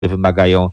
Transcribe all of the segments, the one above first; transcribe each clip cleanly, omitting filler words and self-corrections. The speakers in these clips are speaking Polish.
które wymagają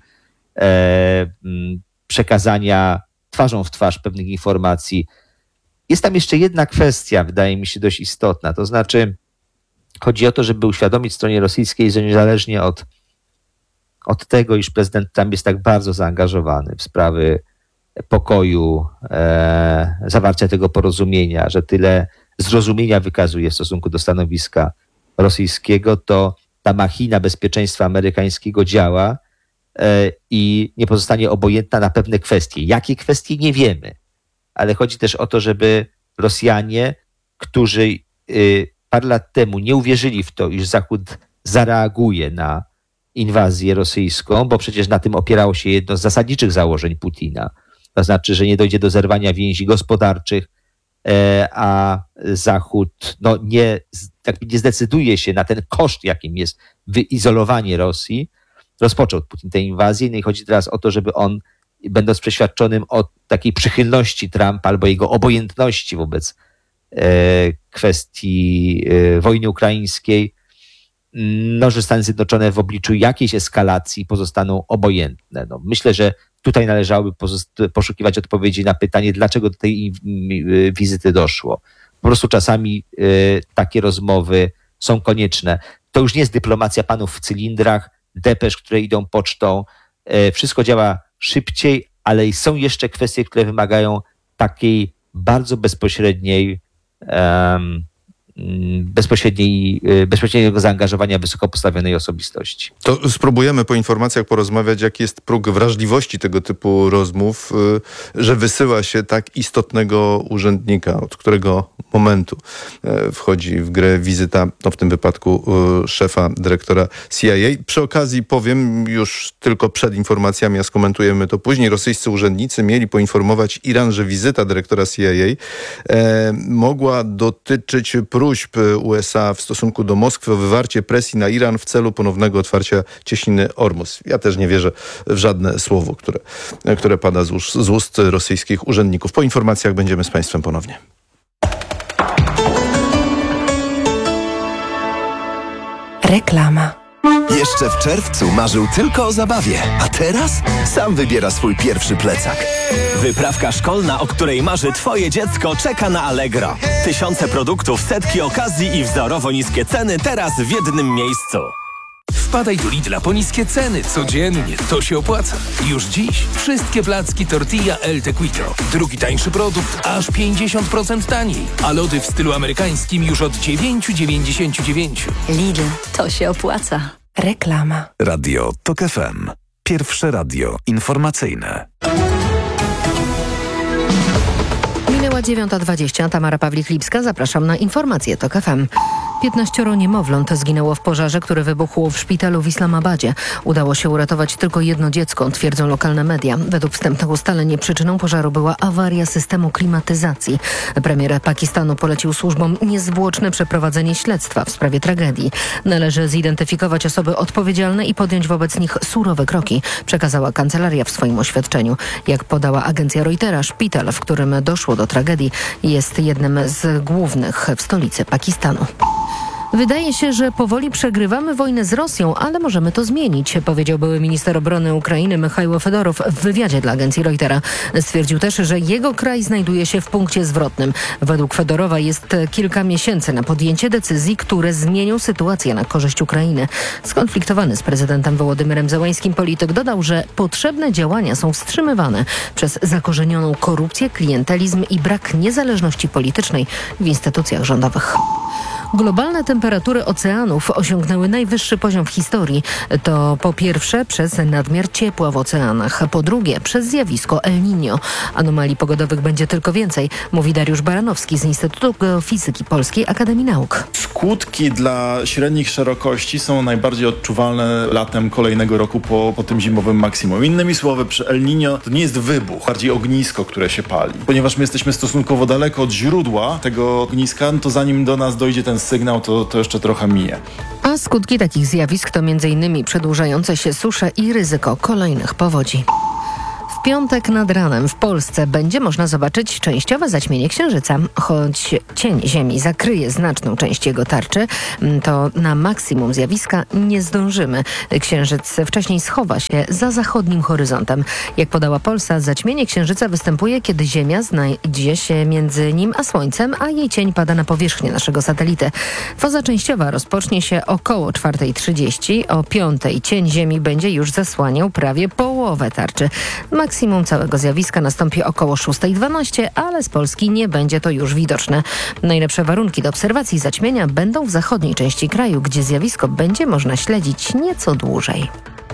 przekazania twarzą w twarz pewnych informacji. Jest tam jeszcze jedna kwestia, wydaje mi się dość istotna, to znaczy chodzi o to, żeby uświadomić stronie rosyjskiej, że niezależnie od tego, iż prezydent Trump jest tak bardzo zaangażowany w sprawy pokoju, zawarcia tego porozumienia, że tyle zrozumienia wykazuje w stosunku do stanowiska rosyjskiego, to ta machina bezpieczeństwa amerykańskiego działa i nie pozostanie obojętna na pewne kwestie. Jakie kwestie, nie wiemy, ale chodzi też o to, żeby Rosjanie, którzy parę lat temu nie uwierzyli w to, iż Zachód zareaguje na inwazję rosyjską, bo przecież na tym opierało się jedno z zasadniczych założeń Putina, to znaczy, że nie dojdzie do zerwania więzi gospodarczych, a Zachód nie zdecyduje się na ten koszt, jakim jest wyizolowanie Rosji. Rozpoczął Putin tę inwazję, no i chodzi teraz o to, żeby on, będąc przeświadczonym o takiej przychylności Trumpa albo jego obojętności wobec kwestii wojny ukraińskiej, że Stany Zjednoczone w obliczu jakiejś eskalacji pozostaną obojętne. Myślę, że tutaj należałoby poszukiwać odpowiedzi na pytanie, dlaczego do tej wizyty doszło. Po prostu czasami takie rozmowy są konieczne. To już nie jest dyplomacja panów w cylindrach, depesz, które idą pocztą. Wszystko działa szybciej, ale są jeszcze kwestie, które wymagają takiej bardzo bezpośredniego zaangażowania wysoko postawionej osobistości. To spróbujemy po informacjach porozmawiać, jaki jest próg wrażliwości tego typu rozmów, że wysyła się tak istotnego urzędnika, od którego momentu wchodzi w grę wizyta, w tym wypadku szefa, dyrektora CIA. Przy okazji powiem już tylko przed informacjami, a skomentujemy to później, rosyjscy urzędnicy mieli poinformować Iran, że wizyta dyrektora CIA mogła dotyczyć próśb USA w stosunku do Moskwy o wywarcie presji na Iran w celu ponownego otwarcia cieśniny Ormus. Ja też nie wierzę w żadne słowo, które pada z ust rosyjskich urzędników. Po informacjach będziemy z Państwem ponownie. Reklama. Jeszcze w czerwcu marzył tylko o zabawie, a teraz sam wybiera swój pierwszy plecak. Wyprawka szkolna, o której marzy Twoje dziecko, czeka na Allegro. Tysiące produktów, setki okazji i wzorowo niskie ceny teraz w jednym miejscu. Wpadaj do Lidla po niskie ceny codziennie. To się opłaca. Już dziś wszystkie placki tortilla El Tequito. Drugi tańszy produkt aż 50% taniej. A lody w stylu amerykańskim już od 9,99. Lidl, to się opłaca. Reklama. Radio TOK FM. Pierwsze radio informacyjne. Minęła 9:20. Tamara Pawlik-Lipska. Zapraszam na informacje TOK FM. 15 niemowląt zginęło w pożarze, który wybuchł w szpitalu w Islamabadzie. Udało się uratować tylko jedno dziecko, twierdzą lokalne media. Według wstępnych ustaleń przyczyną pożaru była awaria systemu klimatyzacji. Premier Pakistanu polecił służbom niezwłoczne przeprowadzenie śledztwa w sprawie tragedii. Należy zidentyfikować osoby odpowiedzialne i podjąć wobec nich surowe kroki, przekazała kancelaria w swoim oświadczeniu. Jak podała agencja Reutera, szpital, w którym doszło do tragedii, jest jednym z głównych w stolicy Pakistanu. Wydaje się, że powoli przegrywamy wojnę z Rosją, ale możemy to zmienić, powiedział były minister obrony Ukrainy Michajło Fedorow w wywiadzie dla agencji Reutera. Stwierdził też, że jego kraj znajduje się w punkcie zwrotnym. Według Fedorowa jest kilka miesięcy na podjęcie decyzji, które zmienią sytuację na korzyść Ukrainy. Skonfliktowany z prezydentem Wołodymyrem Zełańskim polityk dodał, że potrzebne działania są wstrzymywane przez zakorzenioną korupcję, klientelizm i brak niezależności politycznej w instytucjach rządowych. Globalne temperatury oceanów osiągnęły najwyższy poziom w historii. To po pierwsze przez nadmiar ciepła w oceanach, po drugie przez zjawisko El Niño. Anomalii pogodowych będzie tylko więcej, mówi Dariusz Baranowski z Instytutu Geofizyki Polskiej Akademii Nauk. Skutki dla średnich szerokości są najbardziej odczuwalne latem kolejnego roku po tym zimowym maksimum. Innymi słowy, przy El Niño to nie jest wybuch, bardziej ognisko, które się pali. Ponieważ my jesteśmy stosunkowo daleko od źródła tego ogniska, to zanim do nas dojdzie ten sygnał, to jeszcze trochę minie. A skutki takich zjawisk to m.in. przedłużające się susze i ryzyko kolejnych powodzi. W piątek nad ranem w Polsce będzie można zobaczyć częściowe zaćmienie księżyca. Choć cień Ziemi zakryje znaczną część jego tarczy, to na maksimum zjawiska nie zdążymy. Księżyc wcześniej schowa się za zachodnim horyzontem. Jak podała Polsat, zaćmienie księżyca występuje, kiedy Ziemia znajdzie się między nim a Słońcem, a jej cień pada na powierzchnię naszego satelity. Faza częściowa rozpocznie się około 4:30. O 5:00 cień Ziemi będzie już zasłaniał prawie połowę tarczy. Maksimum całego zjawiska nastąpi około 6:12, ale z Polski nie będzie to już widoczne. Najlepsze warunki do obserwacji zaćmienia będą w zachodniej części kraju, gdzie zjawisko będzie można śledzić nieco dłużej.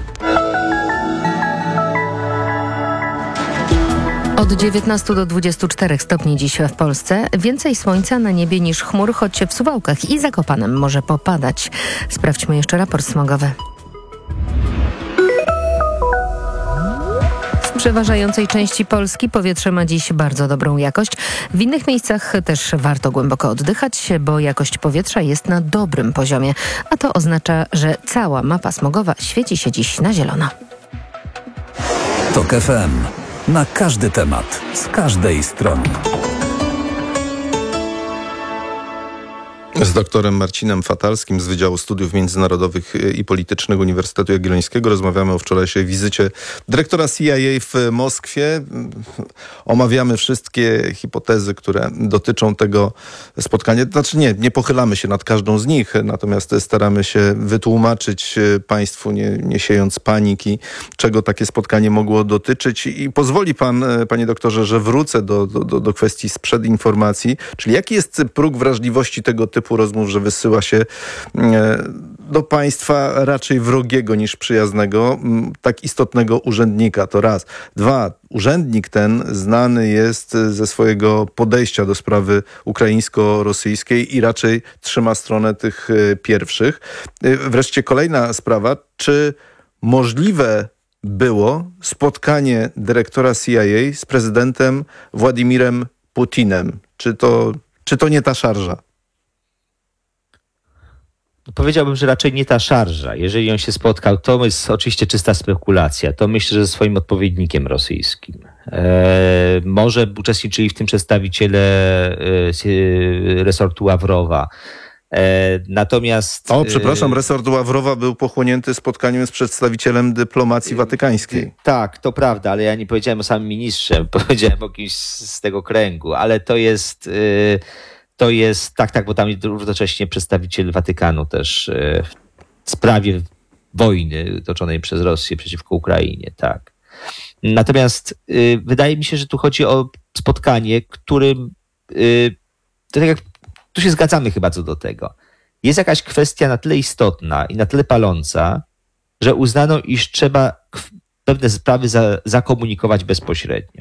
Od 19 do 24 stopni dziś w Polsce. Więcej słońca na niebie niż chmur, choć w Suwałkach i Zakopanem może popadać. Sprawdźmy jeszcze raport smogowy. W przeważającej części Polski powietrze ma dziś bardzo dobrą jakość. W innych miejscach też warto głęboko oddychać, bo jakość powietrza jest na dobrym poziomie. A to oznacza, że cała mapa smogowa świeci się dziś na zielono. TOK FM. Na każdy temat, z każdej strony. Z doktorem Marcinem Fatalskim z Wydziału Studiów Międzynarodowych i Politycznych Uniwersytetu Jagiellońskiego rozmawiamy o wczorajszej wizycie dyrektora CIA w Moskwie. Omawiamy wszystkie hipotezy, które dotyczą tego spotkania. Znaczy nie pochylamy się nad każdą z nich, natomiast staramy się wytłumaczyć państwu, nie siejąc paniki, czego takie spotkanie mogło dotyczyć. I pozwoli pan, panie doktorze, że wrócę do kwestii sprzed informacji, czyli jaki jest próg wrażliwości tego typu rozmów, że wysyła się do państwa raczej wrogiego niż przyjaznego tak istotnego urzędnika. To raz. Dwa. Urzędnik ten znany jest ze swojego podejścia do sprawy ukraińsko-rosyjskiej i raczej trzyma stronę tych pierwszych. Wreszcie kolejna sprawa. Czy możliwe było spotkanie dyrektora CIA z prezydentem Władimirem Putinem? Czy to nie ta szarża? Powiedziałbym, że raczej nie ta szarża. Jeżeli on się spotkał, to jest oczywiście czysta spekulacja. To myślę, że ze swoim odpowiednikiem rosyjskim. Może uczestniczyli w tym przedstawiciele resortu Ławrowa. Natomiast... przepraszam, resort Ławrowa był pochłonięty spotkaniem z przedstawicielem dyplomacji watykańskiej. Tak, to prawda, ale ja nie powiedziałem o samym ministrze, powiedziałem o kimś z tego kręgu, ale to jest tak, bo tam równocześnie przedstawiciel Watykanu też w sprawie wojny toczonej przez Rosję przeciwko Ukrainie, tak. Natomiast wydaje mi się, że tu chodzi o spotkanie, którym, tak jak tu się zgadzamy chyba co do tego, jest jakaś kwestia na tyle istotna i na tyle paląca, że uznano, iż trzeba pewne sprawy zakomunikować bezpośrednio.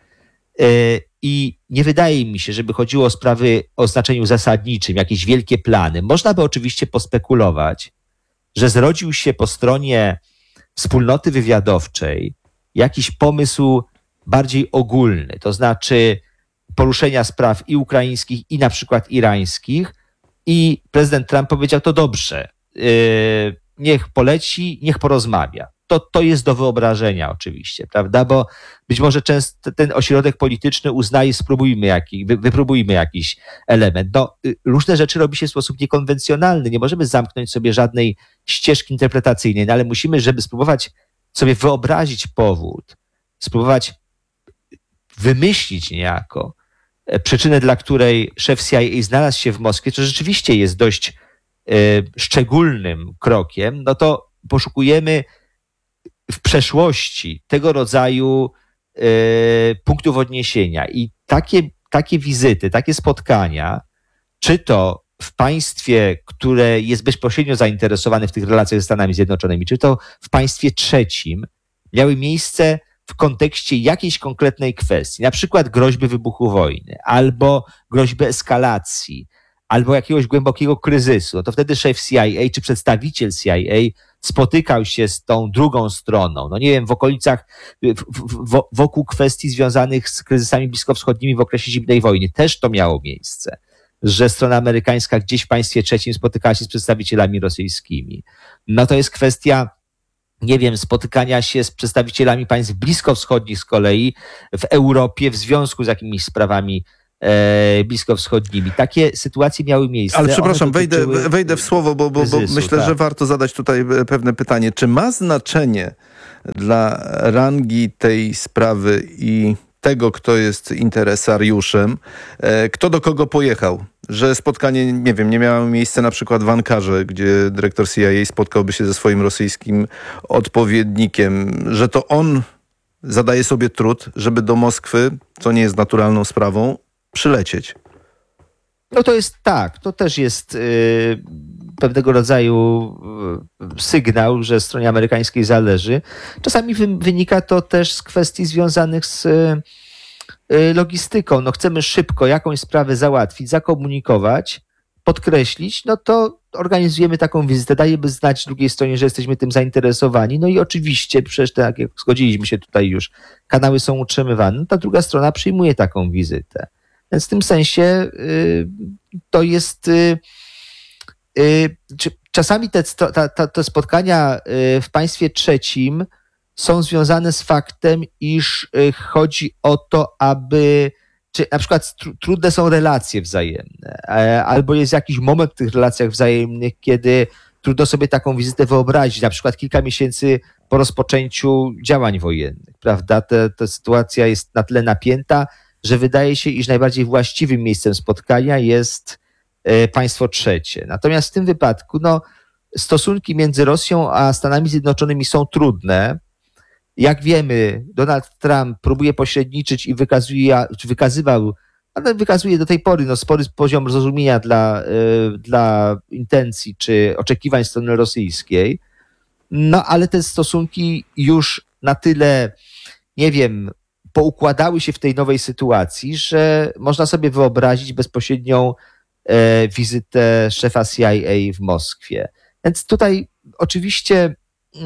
I nie wydaje mi się, żeby chodziło o sprawy o znaczeniu zasadniczym, jakieś wielkie plany. Można by oczywiście pospekulować, że zrodził się po stronie wspólnoty wywiadowczej jakiś pomysł bardziej ogólny, to znaczy poruszenia spraw i ukraińskich, i na przykład irańskich. I prezydent Trump powiedział, to dobrze, niech poleci, niech porozmawia. To jest do wyobrażenia oczywiście, prawda? Bo być może często ten ośrodek polityczny uznaje, wypróbujmy jakiś element. Różne rzeczy robi się w sposób niekonwencjonalny. Nie możemy zamknąć sobie żadnej ścieżki interpretacyjnej, ale musimy, żeby spróbować sobie wyobrazić powód, spróbować wymyślić niejako przyczynę, dla której szef CIA znalazł się w Moskwie, to rzeczywiście jest dość szczególnym krokiem, to poszukujemy w przeszłości tego rodzaju punktów odniesienia. I takie wizyty, takie spotkania, czy to w państwie, które jest bezpośrednio zainteresowane w tych relacjach ze Stanami Zjednoczonymi, czy to w państwie trzecim, miały miejsce w kontekście jakiejś konkretnej kwestii, na przykład groźby wybuchu wojny, albo groźby eskalacji, albo jakiegoś głębokiego kryzysu, to wtedy szef CIA czy przedstawiciel CIA spotykał się z tą drugą stroną, w okolicach, wokół kwestii związanych z kryzysami bliskowschodnimi w okresie zimnej wojny. Też to miało miejsce, że strona amerykańska gdzieś w państwie trzecim spotykała się z przedstawicielami rosyjskimi. To jest kwestia nie wiem, spotykania się z przedstawicielami państw bliskowschodnich z kolei w Europie w związku z jakimiś sprawami bliskowschodnimi. Takie sytuacje miały miejsce. Ale przepraszam, wejdę w słowo, bo kryzysu, myślę, tak, że warto zadać tutaj pewne pytanie. Czy ma znaczenie dla rangi tej sprawy i tego, kto jest interesariuszem, kto do kogo pojechał? Że spotkanie, nie wiem, nie miało miejsca na przykład w Ankarze, gdzie dyrektor CIA spotkałby się ze swoim rosyjskim odpowiednikiem, że to on zadaje sobie trud, żeby do Moskwy, co nie jest naturalną sprawą, przylecieć. No to jest tak, to też jest pewnego rodzaju sygnał, że stronie amerykańskiej zależy. Czasami wynika to też z kwestii związanych z logistyką. No chcemy szybko jakąś sprawę załatwić, zakomunikować, podkreślić, no to organizujemy taką wizytę, dajemy znać drugiej stronie, że jesteśmy tym zainteresowani. No i oczywiście, przecież tak jak zgodziliśmy się tutaj już, kanały są utrzymywane, no ta druga strona przyjmuje taką wizytę. Więc w tym sensie to jest... Czasami te spotkania w państwie trzecim są związane z faktem, iż chodzi o to, aby... Czy na przykład trudne są relacje wzajemne, albo jest jakiś moment w tych relacjach wzajemnych, kiedy trudno sobie taką wizytę wyobrazić, na przykład kilka miesięcy po rozpoczęciu działań wojennych, prawda? Ta sytuacja jest na tyle napięta, że wydaje się, iż najbardziej właściwym miejscem spotkania jest państwo trzecie. Natomiast w tym wypadku stosunki między Rosją a Stanami Zjednoczonymi są trudne. Jak wiemy, Donald Trump próbuje pośredniczyć i wykazuje do tej pory spory poziom zrozumienia dla intencji czy oczekiwań strony rosyjskiej. No ale te stosunki już na tyle, nie wiem, poukładały się w tej nowej sytuacji, że można sobie wyobrazić bezpośrednią wizytę szefa CIA w Moskwie. Więc tutaj oczywiście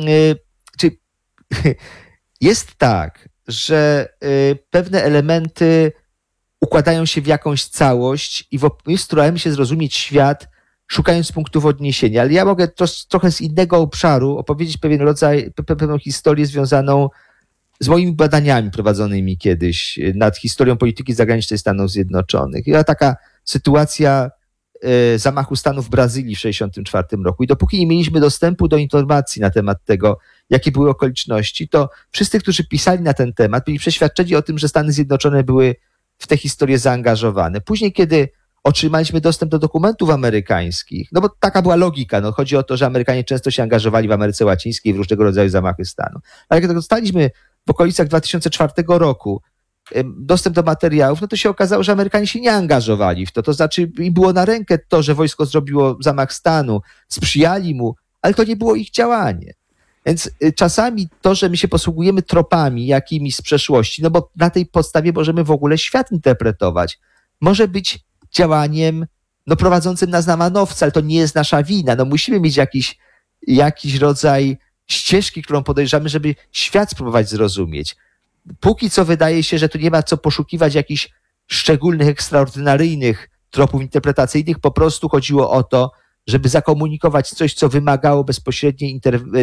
jest tak, że pewne elementy układają się w jakąś całość i my staramy się zrozumieć świat, szukając punktów odniesienia. Ale ja mogę trochę z innego obszaru opowiedzieć pewną historię związaną z moimi badaniami prowadzonymi kiedyś nad historią polityki zagranicznej Stanów Zjednoczonych. Była taka sytuacja zamachu stanu w Brazylii w 1964 roku i dopóki nie mieliśmy dostępu do informacji na temat tego, jakie były okoliczności, to wszyscy, którzy pisali na ten temat, byli przeświadczeni o tym, że Stany Zjednoczone były w tę historię zaangażowane. Później, kiedy otrzymaliśmy dostęp do dokumentów amerykańskich, no bo taka była logika, chodzi o to, że Amerykanie często się angażowali w Ameryce Łacińskiej w różnego rodzaju zamachy stanu. Ale jak dostaliśmy w okolicach 2004 roku dostęp do materiałów, no to się okazało, że Amerykanie się nie angażowali w to. To znaczy im było na rękę to, że wojsko zrobiło zamach stanu, sprzyjali mu, ale to nie było ich działanie. Więc czasami to, że my się posługujemy tropami jakimiś z przeszłości, no bo na tej podstawie możemy w ogóle świat interpretować, może być działaniem prowadzącym nas na manowce, ale to nie jest nasza wina. Musimy mieć jakiś rodzaj ścieżki, którą podejrzamy, żeby świat spróbować zrozumieć. Póki co wydaje się, że tu nie ma co poszukiwać jakichś szczególnych, ekstraordynaryjnych tropów interpretacyjnych. Po prostu chodziło o to, żeby zakomunikować coś, co wymagało bezpośredniej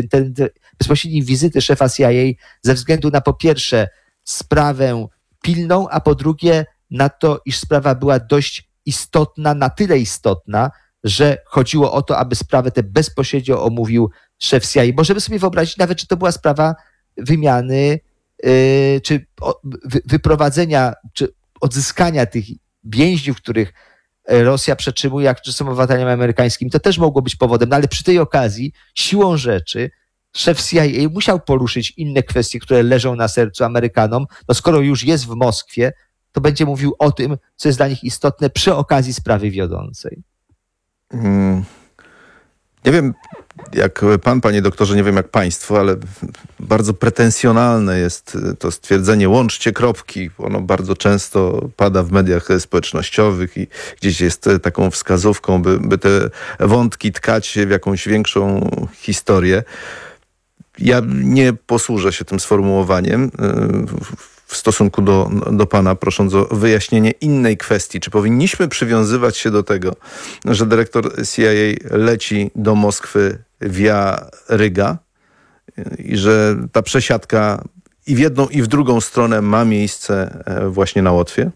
wizyty szefa CIA ze względu na po pierwsze sprawę pilną, a po drugie na to, iż sprawa była dość istotna, na tyle istotna, że chodziło o to, aby sprawę tę bezpośrednio omówił szef CIA. Możemy sobie wyobrazić nawet, czy to była sprawa wymiany czy wyprowadzenia, czy odzyskania tych więźniów, których Rosja przetrzymuje, a którzy są obywatelami amerykańskimi. To też mogło być powodem, ale przy tej okazji siłą rzeczy szef CIA musiał poruszyć inne kwestie, które leżą na sercu Amerykanom. Skoro już jest w Moskwie, to będzie mówił o tym, co jest dla nich istotne przy okazji sprawy wiodącej. Nie wiem, jak pan, panie doktorze, nie wiem jak państwo, ale bardzo pretensjonalne jest to stwierdzenie łączcie kropki. Ono bardzo często pada w mediach społecznościowych i gdzieś jest taką wskazówką, by te wątki tkać w jakąś większą historię. Ja nie posłużę się tym sformułowaniem w stosunku do pana, prosząc o wyjaśnienie innej kwestii. Czy powinniśmy przywiązywać się do tego, że dyrektor CIA leci do Moskwy via Ryga i że ta przesiadka i w jedną, i w drugą stronę ma miejsce właśnie na Łotwie?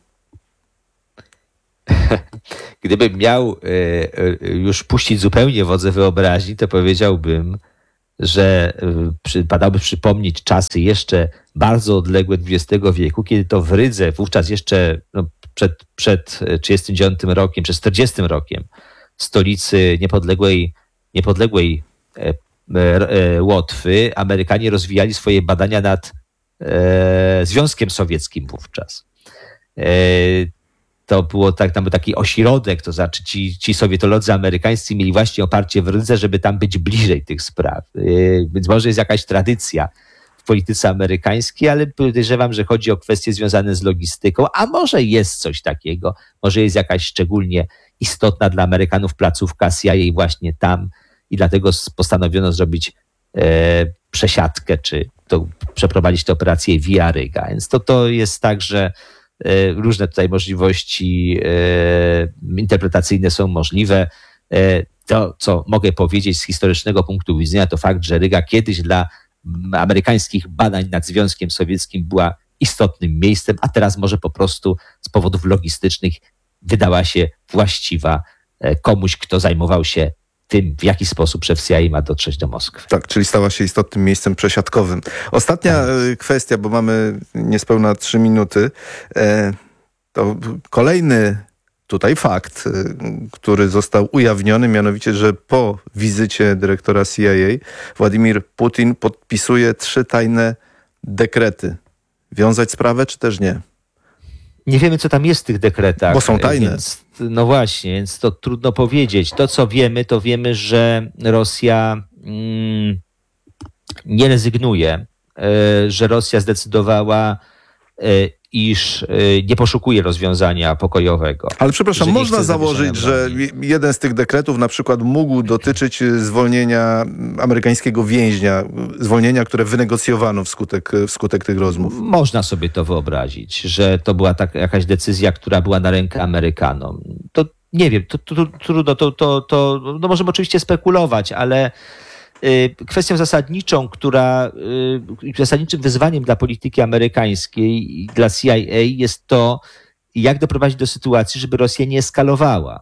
Gdybym miał już puścić zupełnie wodze wyobraźni, to powiedziałbym, że przypadałoby przypomnieć czasy jeszcze bardzo odległe XX wieku, kiedy to w Rydze, wówczas jeszcze przed 39 rokiem, przed 40 rokiem, stolicy niepodległej Łotwy, Amerykanie rozwijali swoje badania nad Związkiem Sowieckim wówczas. To było tam był taki ośrodek, to znaczy ci sowietolodzy amerykańscy mieli właśnie oparcie w Rydze, żeby tam być bliżej tych spraw. Więc może jest jakaś tradycja w polityce amerykańskiej, ale podejrzewam, że chodzi o kwestie związane z logistyką, a może jest coś takiego, może jest jakaś szczególnie istotna dla Amerykanów placówka CIA właśnie tam i dlatego postanowiono zrobić przesiadkę, czy przeprowadzić tę operację via Ryga. Więc to jest tak, że różne tutaj możliwości interpretacyjne są możliwe. To, co mogę powiedzieć z historycznego punktu widzenia, to fakt, że Ryga kiedyś dla amerykańskich badań nad Związkiem Sowieckim była istotnym miejscem, a teraz może po prostu z powodów logistycznych wydała się właściwa komuś, kto zajmował się tym, w jaki sposób szef CIA ma dotrzeć do Moskwy. Tak, czyli stała się istotnym miejscem przesiadkowym. Ostatnia kwestia, bo mamy niespełna 3 minuty. To kolejny tutaj fakt, który został ujawniony, mianowicie, że po wizycie dyrektora CIA Władimir Putin podpisuje 3 tajne dekrety. Wiązać sprawę, czy też nie? Nie wiemy, co tam jest w tych dekretach. Bo są tajne. Więc, no właśnie, więc to trudno powiedzieć. To, co wiemy, to wiemy, że Rosja nie rezygnuje, że Rosja zdecydowała, iż nie poszukuje rozwiązania pokojowego. Ale przepraszam, można założyć, że jeden z tych dekretów na przykład mógł dotyczyć zwolnienia amerykańskiego więźnia, zwolnienia, które wynegocjowano wskutek tych rozmów. Można sobie to wyobrazić, że to była jakaś decyzja, która była na rękę Amerykanom. To nie wiem, to trudno, no możemy oczywiście spekulować, ale kwestią zasadniczą, zasadniczym wyzwaniem dla polityki amerykańskiej i dla CIA jest to, jak doprowadzić do sytuacji, żeby Rosja nie eskalowała.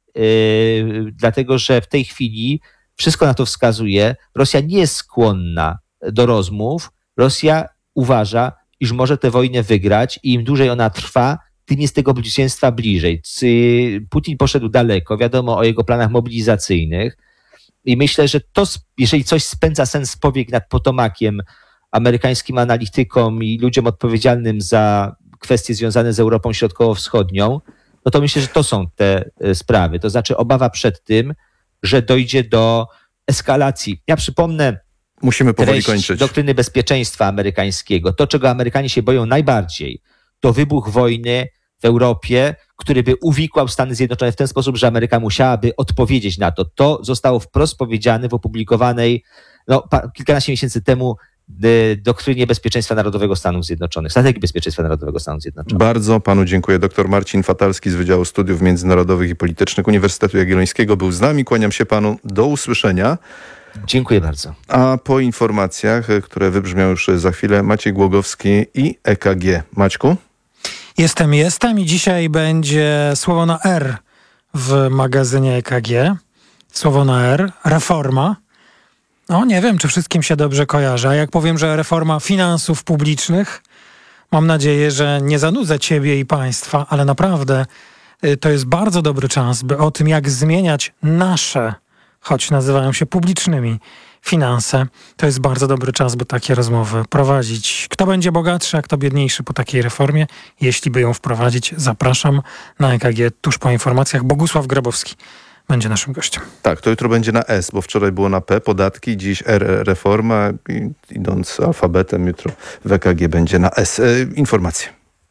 Dlatego, że w tej chwili wszystko na to wskazuje, Rosja nie jest skłonna do rozmów, Rosja uważa, iż może tę wojnę wygrać i im dłużej ona trwa, tym jest tego zwycięstwa bliżej. Putin poszedł daleko, wiadomo o jego planach mobilizacyjnych, i myślę, że to, jeżeli coś spędza sens powiek nad Potomakiem amerykańskim analitykom i ludziom odpowiedzialnym za kwestie związane z Europą Środkowo-Wschodnią, no to myślę, że to są te sprawy. To znaczy obawa przed tym, że dojdzie do eskalacji. Ja przypomnę musimy powoli kończyć. Doktryny bezpieczeństwa amerykańskiego. To, czego Amerykanie się boją najbardziej, to wybuch wojny w Europie, który by uwikłał Stany Zjednoczone w ten sposób, że Ameryka musiałaby odpowiedzieć na to. To zostało wprost powiedziane w opublikowanej kilkanaście miesięcy temu doktrynie bezpieczeństwa narodowego Stanów Zjednoczonych, strategii bezpieczeństwa narodowego Stanów Zjednoczonych. Bardzo panu dziękuję. Dr Marcin Fatalski z Wydziału Studiów Międzynarodowych i Politycznych Uniwersytetu Jagiellońskiego był z nami. Kłaniam się panu. Do usłyszenia. Dziękuję bardzo. A po informacjach, które wybrzmią już za chwilę, Maciej Głogowski i EKG. Maćku? Jestem i dzisiaj będzie słowo na R w magazynie EKG. Słowo na R, reforma. No nie wiem, czy wszystkim się dobrze kojarzy. A jak powiem, że reforma finansów publicznych, mam nadzieję, że nie zanudzę ciebie i państwa, ale naprawdę to jest bardzo dobry czas, by o tym, jak zmieniać nasze, choć nazywają się publicznymi, finanse. To jest bardzo dobry czas, by takie rozmowy prowadzić. Kto będzie bogatszy, a kto biedniejszy po takiej reformie? Jeśli by ją wprowadzić, zapraszam na EKG tuż po informacjach. Bogusław Grabowski będzie naszym gościem. Tak, to jutro będzie na S, bo wczoraj było na P, podatki, dziś R, reforma. Idąc alfabetem, jutro w EKG będzie na S. Informacje.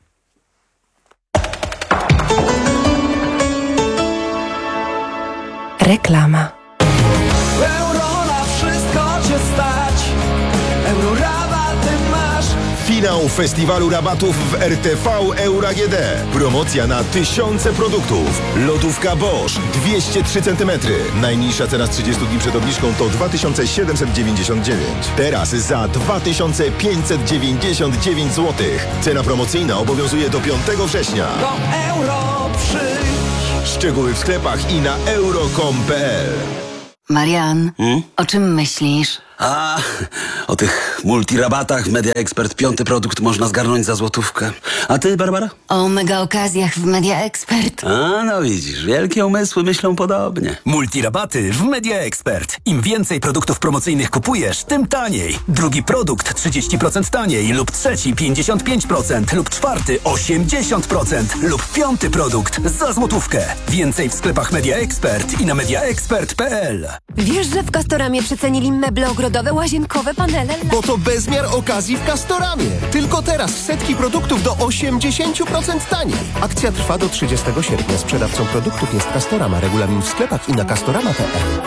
Reklama. Finał festiwalu rabatów w RTV Euro AGD. Promocja na tysiące produktów. Lodówka Bosch 203 cm. Najniższa cena z 30 dni przed obniżką to 2799. Teraz za 2599 zł. Cena promocyjna obowiązuje do 5 września. Do Euro przyjdź. Szczegóły w sklepach i na euro.com.pl. Marian, o czym myślisz? O tych multirabatach w Media Expert 5. produkt można zgarnąć za złotówkę. A ty, Barbara? O mega okazjach w Media Expert. No widzisz, wielkie umysły myślą podobnie. Multirabaty w Media Expert. Im więcej produktów promocyjnych kupujesz, tym taniej. Drugi produkt 30% taniej lub trzeci 55% lub czwarty 80% lub 5. produkt za złotówkę. Więcej w sklepach Media Expert i na mediaexpert.pl. Wiesz, że w Castoramie przecenili meble ogrodowe, łazienkowe, panele? Bo to bezmiar okazji w Castoramie. Tylko teraz setki produktów do 80% taniej. Akcja trwa do 30 sierpnia. Sprzedawcą produktów jest Castorama. Regulamin w sklepach i na castorama.pl.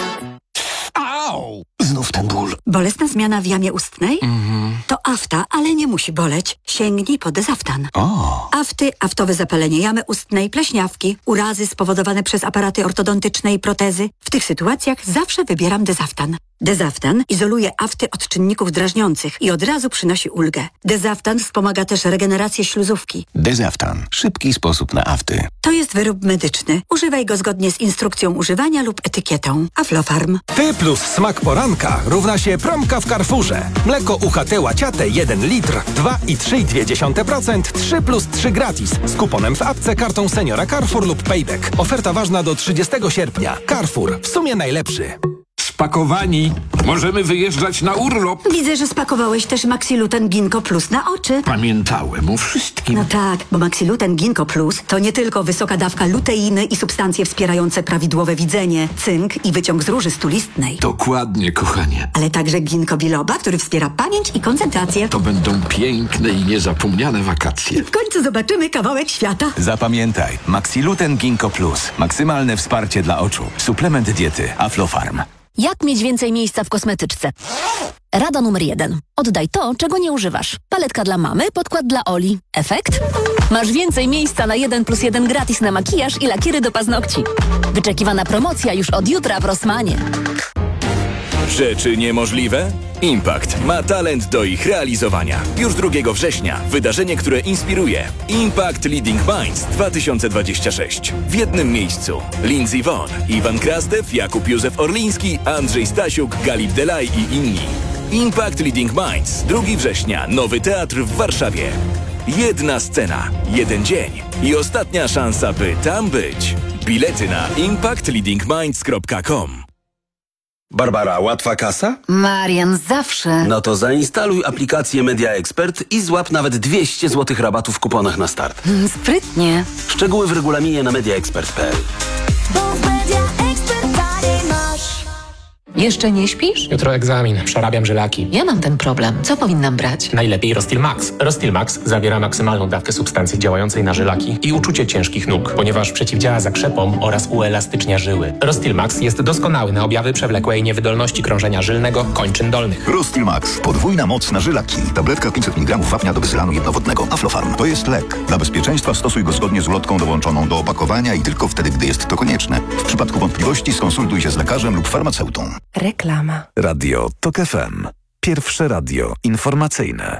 Au! Znów ten ból. Bolesna zmiana w jamie ustnej? To afta, ale nie musi boleć. Sięgnij po Dezaftan. Afty, aftowe zapalenie jamy ustnej, pleśniawki, urazy spowodowane przez aparaty ortodontyczne i protezy. W tych sytuacjach zawsze wybieram Dezaftan. Dezaftan izoluje afty od czynników drażniących i od razu przynosi ulgę. Dezaftan wspomaga też regenerację śluzówki. Dezaftan. Szybki sposób na afty. To jest wyrób medyczny. Używaj go zgodnie z instrukcją używania lub etykietą. Aflofarm. Ty plus smak poranka równa się promka w Carrefourze. Mleko UHT łaciate 1 litr 2,3%, 3 plus 3 gratis. Z kuponem w apce, kartą seniora Carrefour lub Payback. Oferta ważna do 30 sierpnia. Carrefour. W sumie najlepszy. Spakowani. Możemy wyjeżdżać na urlop. Widzę, że spakowałeś też Maxiluten Ginkgo Plus na oczy. Pamiętałem o wszystkim. No tak, bo Maxiluten Ginkgo Plus to nie tylko wysoka dawka luteiny i substancje wspierające prawidłowe widzenie, cynk i wyciąg z róży stulistnej. Dokładnie, kochanie. Ale także ginkgo biloba, który wspiera pamięć i koncentrację. To będą piękne i niezapomniane wakacje. W końcu zobaczymy kawałek świata. Zapamiętaj. Maxiluten Ginkgo Plus. Maksymalne wsparcie dla oczu. Suplement diety Aflofarm. Jak mieć więcej miejsca w kosmetyczce? Rada numer 1. Oddaj to, czego nie używasz. Paletka dla mamy, podkład dla Oli. Efekt? Masz więcej miejsca na 1+1 gratis na makijaż i lakiery do paznokci. Wyczekiwana promocja już od jutra w Rossmanie. Rzeczy niemożliwe? Impact ma talent do ich realizowania. Już 2 września wydarzenie, które inspiruje. Impact Leading Minds 2026. W jednym miejscu Lindsey Vonn, Iwan Krastew, Jakub Józef Orliński, Andrzej Stasiuk, Galip Delay i inni. Impact Leading Minds 2 września. Nowy teatr w Warszawie. Jedna scena, jeden dzień i ostatnia szansa, by tam być. Bilety na impactleadingminds.com. Barbara, łatwa kasa? Marian, zawsze. No to zainstaluj aplikację Media Expert i złap nawet 200 zł rabatu w kuponach na start. Sprytnie. Szczegóły w regulaminie na mediaexpert.pl. Jeszcze nie śpisz? Jutro egzamin, przerabiam żylaki. Ja mam ten problem. Co powinnam brać? Najlepiej Rostil Max. Rostil Max zawiera maksymalną dawkę substancji działającej na żylaki i uczucie ciężkich nóg, ponieważ przeciwdziała zakrzepom oraz uelastycznia żyły. Rostil Max jest doskonały na objawy przewlekłej niewydolności krążenia żylnego kończyn dolnych. Rostil Max. Podwójna moc na żylaki. Tabletka 500 mg wapnia do wysylanu jednowodnego. Aflofarm. To jest lek. Dla bezpieczeństwa stosuj go zgodnie z ulotką dołączoną do opakowania i tylko wtedy, gdy jest to konieczne. W przypadku wątpliwości skonsultuj się z lekarzem lub farmaceutą. Reklama. Radio TOK FM. Pierwsze radio informacyjne.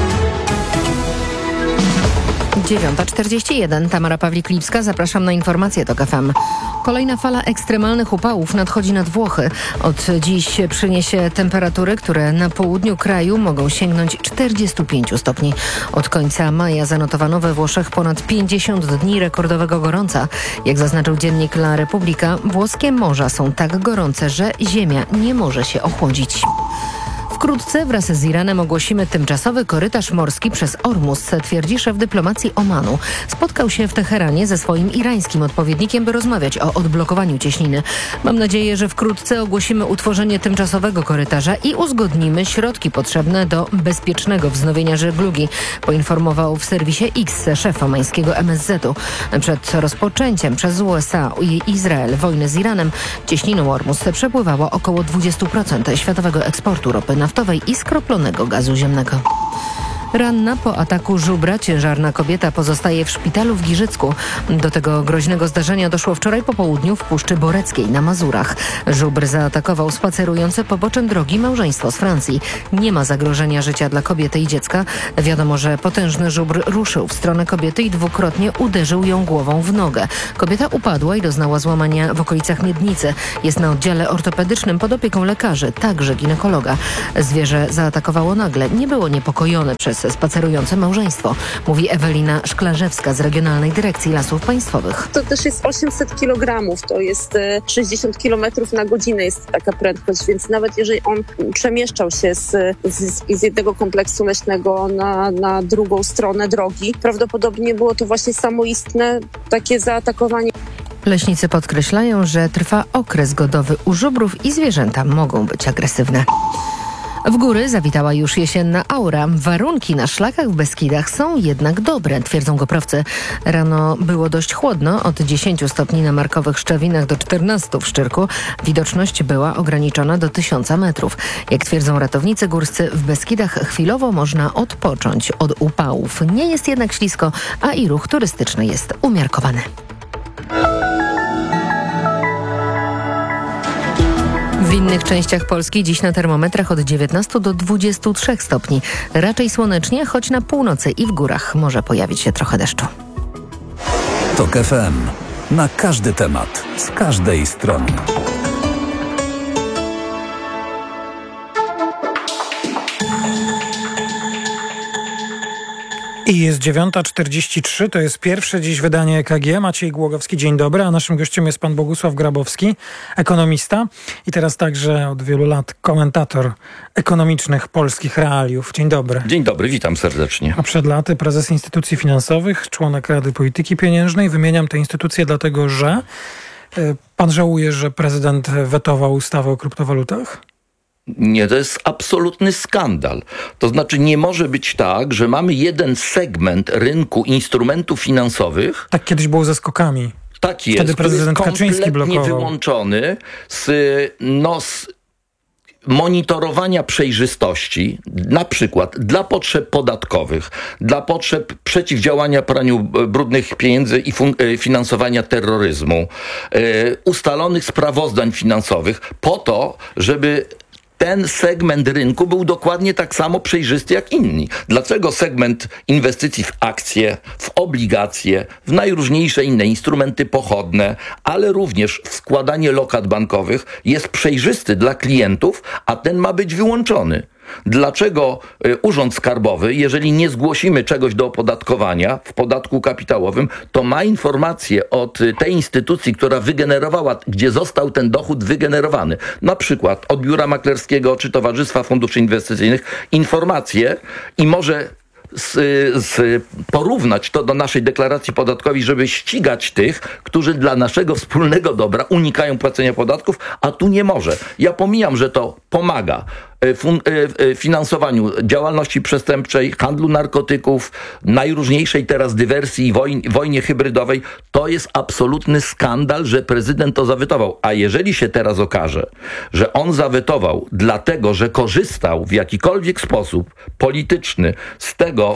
9:41. Tamara Pawlik-Lipska. Zapraszam na informacje TOK FM. Kolejna fala ekstremalnych upałów nadchodzi nad Włochy. Od dziś przyniesie temperatury, które na południu kraju mogą sięgnąć 45 stopni. Od końca maja zanotowano we Włoszech ponad 50 dni rekordowego gorąca. Jak zaznaczył dziennik La Repubblica, włoskie morza są tak gorące, że ziemia nie może się ochłodzić. Wkrótce wraz z Iranem ogłosimy tymczasowy korytarz morski przez Ormus, twierdzi szef dyplomacji Omanu. Spotkał się w Teheranie ze swoim irańskim odpowiednikiem, by rozmawiać o odblokowaniu cieśniny. Mam nadzieję, że wkrótce ogłosimy utworzenie tymczasowego korytarza i uzgodnimy środki potrzebne do bezpiecznego wznowienia żeglugi, poinformował w serwisie X szef omańskiego MSZ-u. Przed rozpoczęciem przez USA i Izrael wojny z Iranem cieśniną Ormus przepływało około 20% światowego eksportu ropy naftowej i skroplonego gazu ziemnego. Ranna po ataku żubra ciężarna kobieta pozostaje w szpitalu w Giżycku. Do tego groźnego zdarzenia doszło wczoraj po południu w Puszczy Boreckiej na Mazurach. Żubr zaatakował spacerujące poboczem drogi małżeństwo z Francji. Nie ma zagrożenia życia dla kobiety i dziecka. Wiadomo, że potężny żubr ruszył w stronę kobiety i dwukrotnie uderzył ją głową w nogę. Kobieta upadła i doznała złamania w okolicach miednicy. Jest na oddziale ortopedycznym pod opieką lekarzy, także ginekologa. Zwierzę zaatakowało nagle. Nie było niepokojone przez spacerujące małżeństwo, mówi Ewelina Szklarzewska z Regionalnej Dyrekcji Lasów Państwowych. To też jest 800 kg, to jest 60 km na godzinę jest taka prędkość, więc nawet jeżeli on przemieszczał się z jednego kompleksu leśnego na drugą stronę drogi, prawdopodobnie było to właśnie samoistne takie zaatakowanie. Leśnicy podkreślają, że trwa okres godowy u żubrów i zwierzęta mogą być agresywne. W góry zawitała już jesienna aura. Warunki na szlakach w Beskidach są jednak dobre, twierdzą goprowcy. Rano było dość chłodno, od 10 stopni na markowych Szczawinach do 14 w Szczyrku. Widoczność była ograniczona do 1000 metrów. Jak twierdzą ratownicy górscy, w Beskidach chwilowo można odpocząć od upałów. Nie jest jednak ślisko, a i ruch turystyczny jest umiarkowany. W innych częściach Polski dziś na termometrach od 19 do 23 stopni. Raczej słonecznie, choć na północy i w górach może pojawić się trochę deszczu. TOK FM. Na każdy temat, z każdej strony. I jest 9:43, to jest pierwsze dziś wydanie EKG. Maciej Głogowski, dzień dobry, a naszym gościem jest pan Bogusław Grabowski, ekonomista i teraz także od wielu lat komentator ekonomicznych polskich realiów. Dzień dobry. Dzień dobry, witam serdecznie. A przed laty prezes instytucji finansowych, członek Rady Polityki Pieniężnej. Wymieniam tę instytucję dlatego, że pan żałuje, że prezydent wetował ustawę o kryptowalutach? Nie, to jest absolutny skandal. To znaczy nie może być tak, że mamy jeden segment rynku instrumentów finansowych. Tak kiedyś było ze skokami. Tak jest. Wtedy prezydent Kaczyński blokował. Wyłączony z monitorowania przejrzystości, na przykład dla potrzeb podatkowych, dla potrzeb przeciwdziałania praniu brudnych pieniędzy i finansowania terroryzmu, ustalonych sprawozdań finansowych po to, żeby ten segment rynku był dokładnie tak samo przejrzysty jak inni. Dlaczego segment inwestycji w akcje, w obligacje, w najróżniejsze inne instrumenty pochodne, ale również w składanie lokat bankowych jest przejrzysty dla klientów, a ten ma być wyłączony? Dlaczego Urząd Skarbowy, jeżeli nie zgłosimy czegoś do opodatkowania w podatku kapitałowym, to ma informację od tej instytucji, która wygenerowała, gdzie został ten dochód wygenerowany, na przykład od Biura Maklerskiego czy Towarzystwa Funduszy Inwestycyjnych, informację i może porównać to do naszej deklaracji podatkowej, żeby ścigać tych, którzy dla naszego wspólnego dobra unikają płacenia podatków, a tu nie może. Ja pomijam, że to pomaga finansowaniu działalności przestępczej, handlu narkotyków, najróżniejszej teraz dywersji i wojnie hybrydowej. To jest absolutny skandal, że prezydent to zawetował. A jeżeli się teraz okaże, że on zawetował dlatego, że korzystał w jakikolwiek sposób polityczny z tego,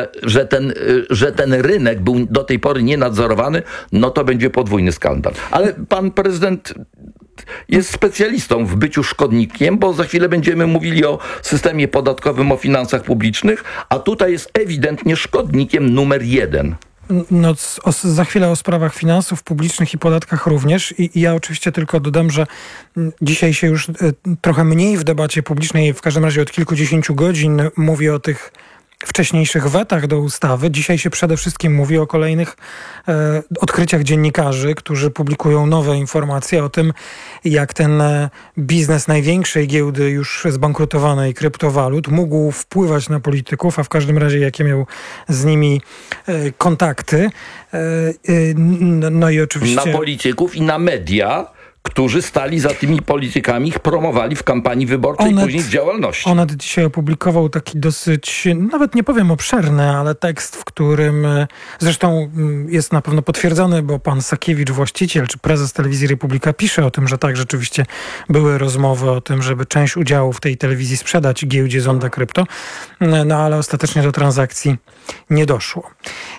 że ten rynek był do tej pory nienadzorowany, no to będzie podwójny skandal. Ale pan prezydent jest specjalistą w byciu szkodnikiem, bo za chwilę będziemy mówili o systemie podatkowym, o finansach publicznych, a tutaj jest ewidentnie szkodnikiem numer 1. No, za chwilę o sprawach finansów publicznych i podatkach również. I ja oczywiście tylko dodam, że dzisiaj się już trochę mniej w debacie publicznej, w każdym razie od kilkudziesięciu godzin mówi o tych wcześniejszych wetach do ustawy. Dzisiaj się przede wszystkim mówi o kolejnych odkryciach dziennikarzy, którzy publikują nowe informacje o tym, jak ten biznes największej giełdy już zbankrutowanej kryptowalut mógł wpływać na polityków, a w każdym razie jakie miał z nimi kontakty. No i oczywiście na polityków i na media, którzy stali za tymi politykami, ich promowali w kampanii wyborczej i później w działalności. Onet dzisiaj opublikował taki dosyć, nawet nie powiem obszerny, ale tekst, w którym zresztą jest na pewno potwierdzony, bo pan Sakiewicz, właściciel czy prezes Telewizji Republika, pisze o tym, że tak, rzeczywiście były rozmowy o tym, żeby część udziałów tej telewizji sprzedać giełdzie Zonda Krypto, no ale ostatecznie do transakcji nie doszło.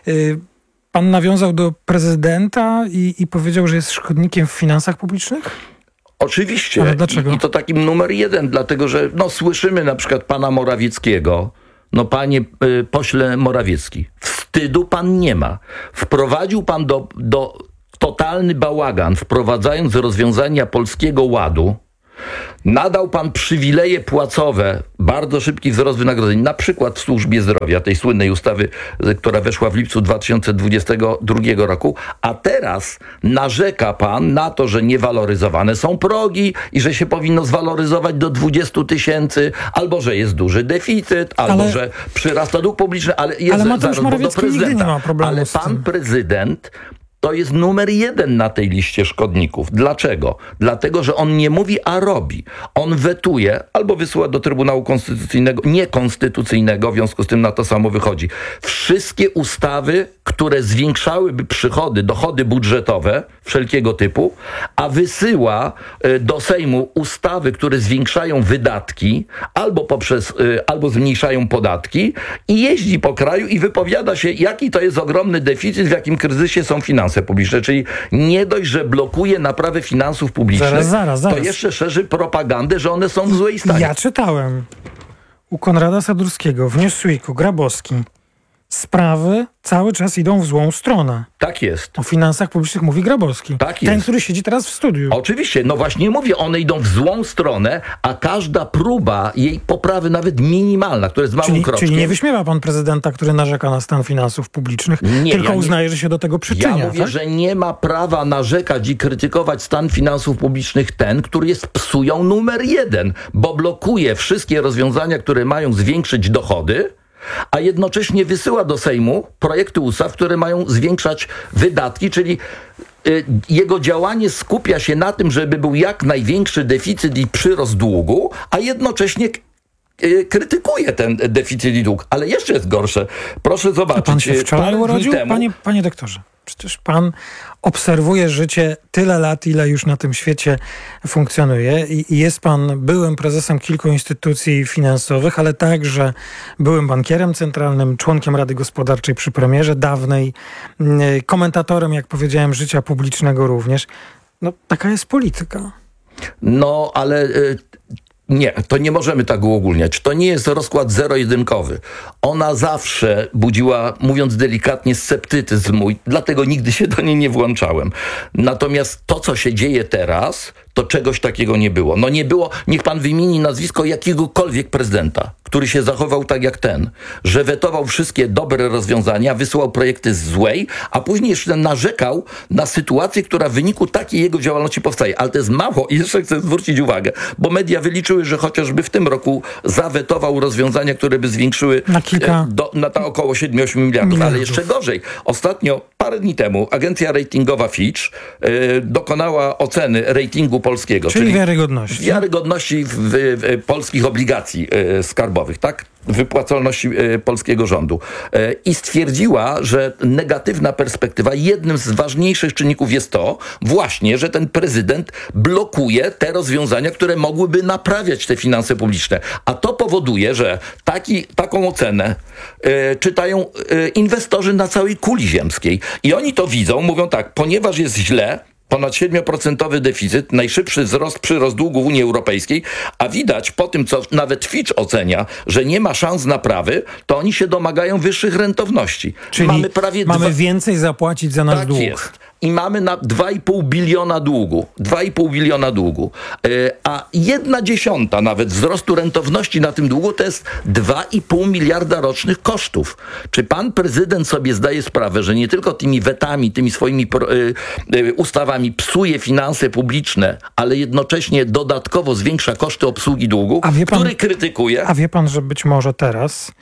Pan nawiązał do prezydenta i powiedział, że jest szkodnikiem w finansach publicznych? Oczywiście. Ale dlaczego? I to takim numer jeden, dlatego że słyszymy na przykład pana Morawieckiego. Panie pośle Morawiecki, wstydu pan nie ma. Wprowadził pan do totalny bałagan, wprowadzając rozwiązania Polskiego Ładu. Nadał pan przywileje płacowe, bardzo szybki wzrost wynagrodzeń, na przykład w służbie zdrowia, tej słynnej ustawy, która weszła w lipcu 2022 roku, a teraz narzeka pan na to, że niewaloryzowane są progi i że się powinno zwaloryzować do 20 000, albo że jest duży deficyt, albo że przyrasta dług publiczny, ale Mateusz Morawiecki nigdy nie ma problemu ale z pan tym. Prezydent to jest numer jeden na tej liście szkodników. Dlaczego? Dlatego, że on nie mówi, a robi. On wetuje albo wysyła do Trybunału Konstytucyjnego, niekonstytucyjnego, w związku z tym na to samo wychodzi. Wszystkie ustawy, które zwiększałyby przychody, dochody budżetowe wszelkiego typu, a wysyła do Sejmu ustawy, które zwiększają wydatki, albo zmniejszają podatki i jeździ po kraju i wypowiada się, jaki to jest ogromny deficyt, w jakim kryzysie są finanse publiczne. Czyli nie dość, że blokuje naprawę finansów publicznych, zaraz. to jeszcze szerzy propagandę, że one są w złej stanie. Ja czytałem u Konrada Sadurskiego w Newsweeku, Grabowski, sprawy cały czas idą w złą stronę. Tak jest. O finansach publicznych mówi Grabowski. Tak jest. Ten, który siedzi teraz w studiu. Oczywiście, właśnie mówię, one idą w złą stronę, a każda próba jej poprawy, nawet minimalna, która jest małym kroczkiem. Czyli nie wyśmiewa pan prezydenta, który narzeka na stan finansów publicznych, tylko uznaje, że się do tego przyczynia. Ja mówię, tak? że nie ma prawa narzekać i krytykować stan finansów publicznych ten, który jest psują numer jeden, bo blokuje wszystkie rozwiązania, które mają zwiększyć dochody, a jednocześnie wysyła do Sejmu projekty ustaw, które mają zwiększać wydatki, czyli jego działanie skupia się na tym, żeby był jak największy deficyt i przyrost długu, a jednocześnie krytykuje ten deficyt i dług. Ale jeszcze jest gorsze. Proszę zobaczyć. Pan się wczoraj urodził? Panie doktorze, przecież pan obserwuje życie tyle lat, ile już na tym świecie funkcjonuje i jest pan byłym prezesem kilku instytucji finansowych, ale także byłym bankierem centralnym, członkiem Rady Gospodarczej przy premierze dawnej, komentatorem, jak powiedziałem, życia publicznego również. Taka jest polityka. Ale nie, to nie możemy tak uogólniać. To nie jest rozkład zero-jedynkowy. Ona zawsze budziła, mówiąc delikatnie, sceptycyzm mój, dlatego nigdy się do niej nie włączałem. Natomiast to, co się dzieje teraz, to czegoś takiego nie było. Nie było, niech pan wymieni nazwisko jakiegokolwiek prezydenta, który się zachował tak jak ten, że wetował wszystkie dobre rozwiązania, wysyłał projekty złej, a później jeszcze narzekał na sytuację, która w wyniku takiej jego działalności powstaje. Ale to jest mało i jeszcze chcę zwrócić uwagę, bo media wyliczyły, że chociażby w tym roku zawetował rozwiązania, które by zwiększyły na około 7-8 miliardów. Ale jeszcze gorzej. Ostatnio, parę dni temu, agencja ratingowa Fitch dokonała oceny ratingu polskiego. Czyli wiarygodności. Wiarygodności w polskich obligacji skarbowych, tak? Wypłacalności polskiego rządu. I stwierdziła, że negatywna perspektywa, jednym z ważniejszych czynników jest to właśnie, że ten prezydent blokuje te rozwiązania, które mogłyby naprawiać te finanse publiczne. A to powoduje, że taką ocenę czytają inwestorzy na całej kuli ziemskiej. I oni to widzą, mówią tak, ponieważ jest źle, ponad 7% deficyt, najszybszy przyrost długu w Unii Europejskiej, a widać po tym, co nawet Fitch ocenia, że nie ma szans naprawy, to oni się domagają wyższych rentowności. Czyli mamy więcej zapłacić za nasz dług. Jest. I mamy na 2,5 biliona długu. 2,5 biliona długu. A 1/10 nawet wzrostu rentowności na tym długu to jest 2,5 miliarda rocznych kosztów. Czy pan prezydent sobie zdaje sprawę, że nie tylko tymi wetami, tymi swoimi ustawami psuje finanse publiczne, ale jednocześnie dodatkowo zwiększa koszty obsługi długu, który krytykuje? A wie pan, że być może teraz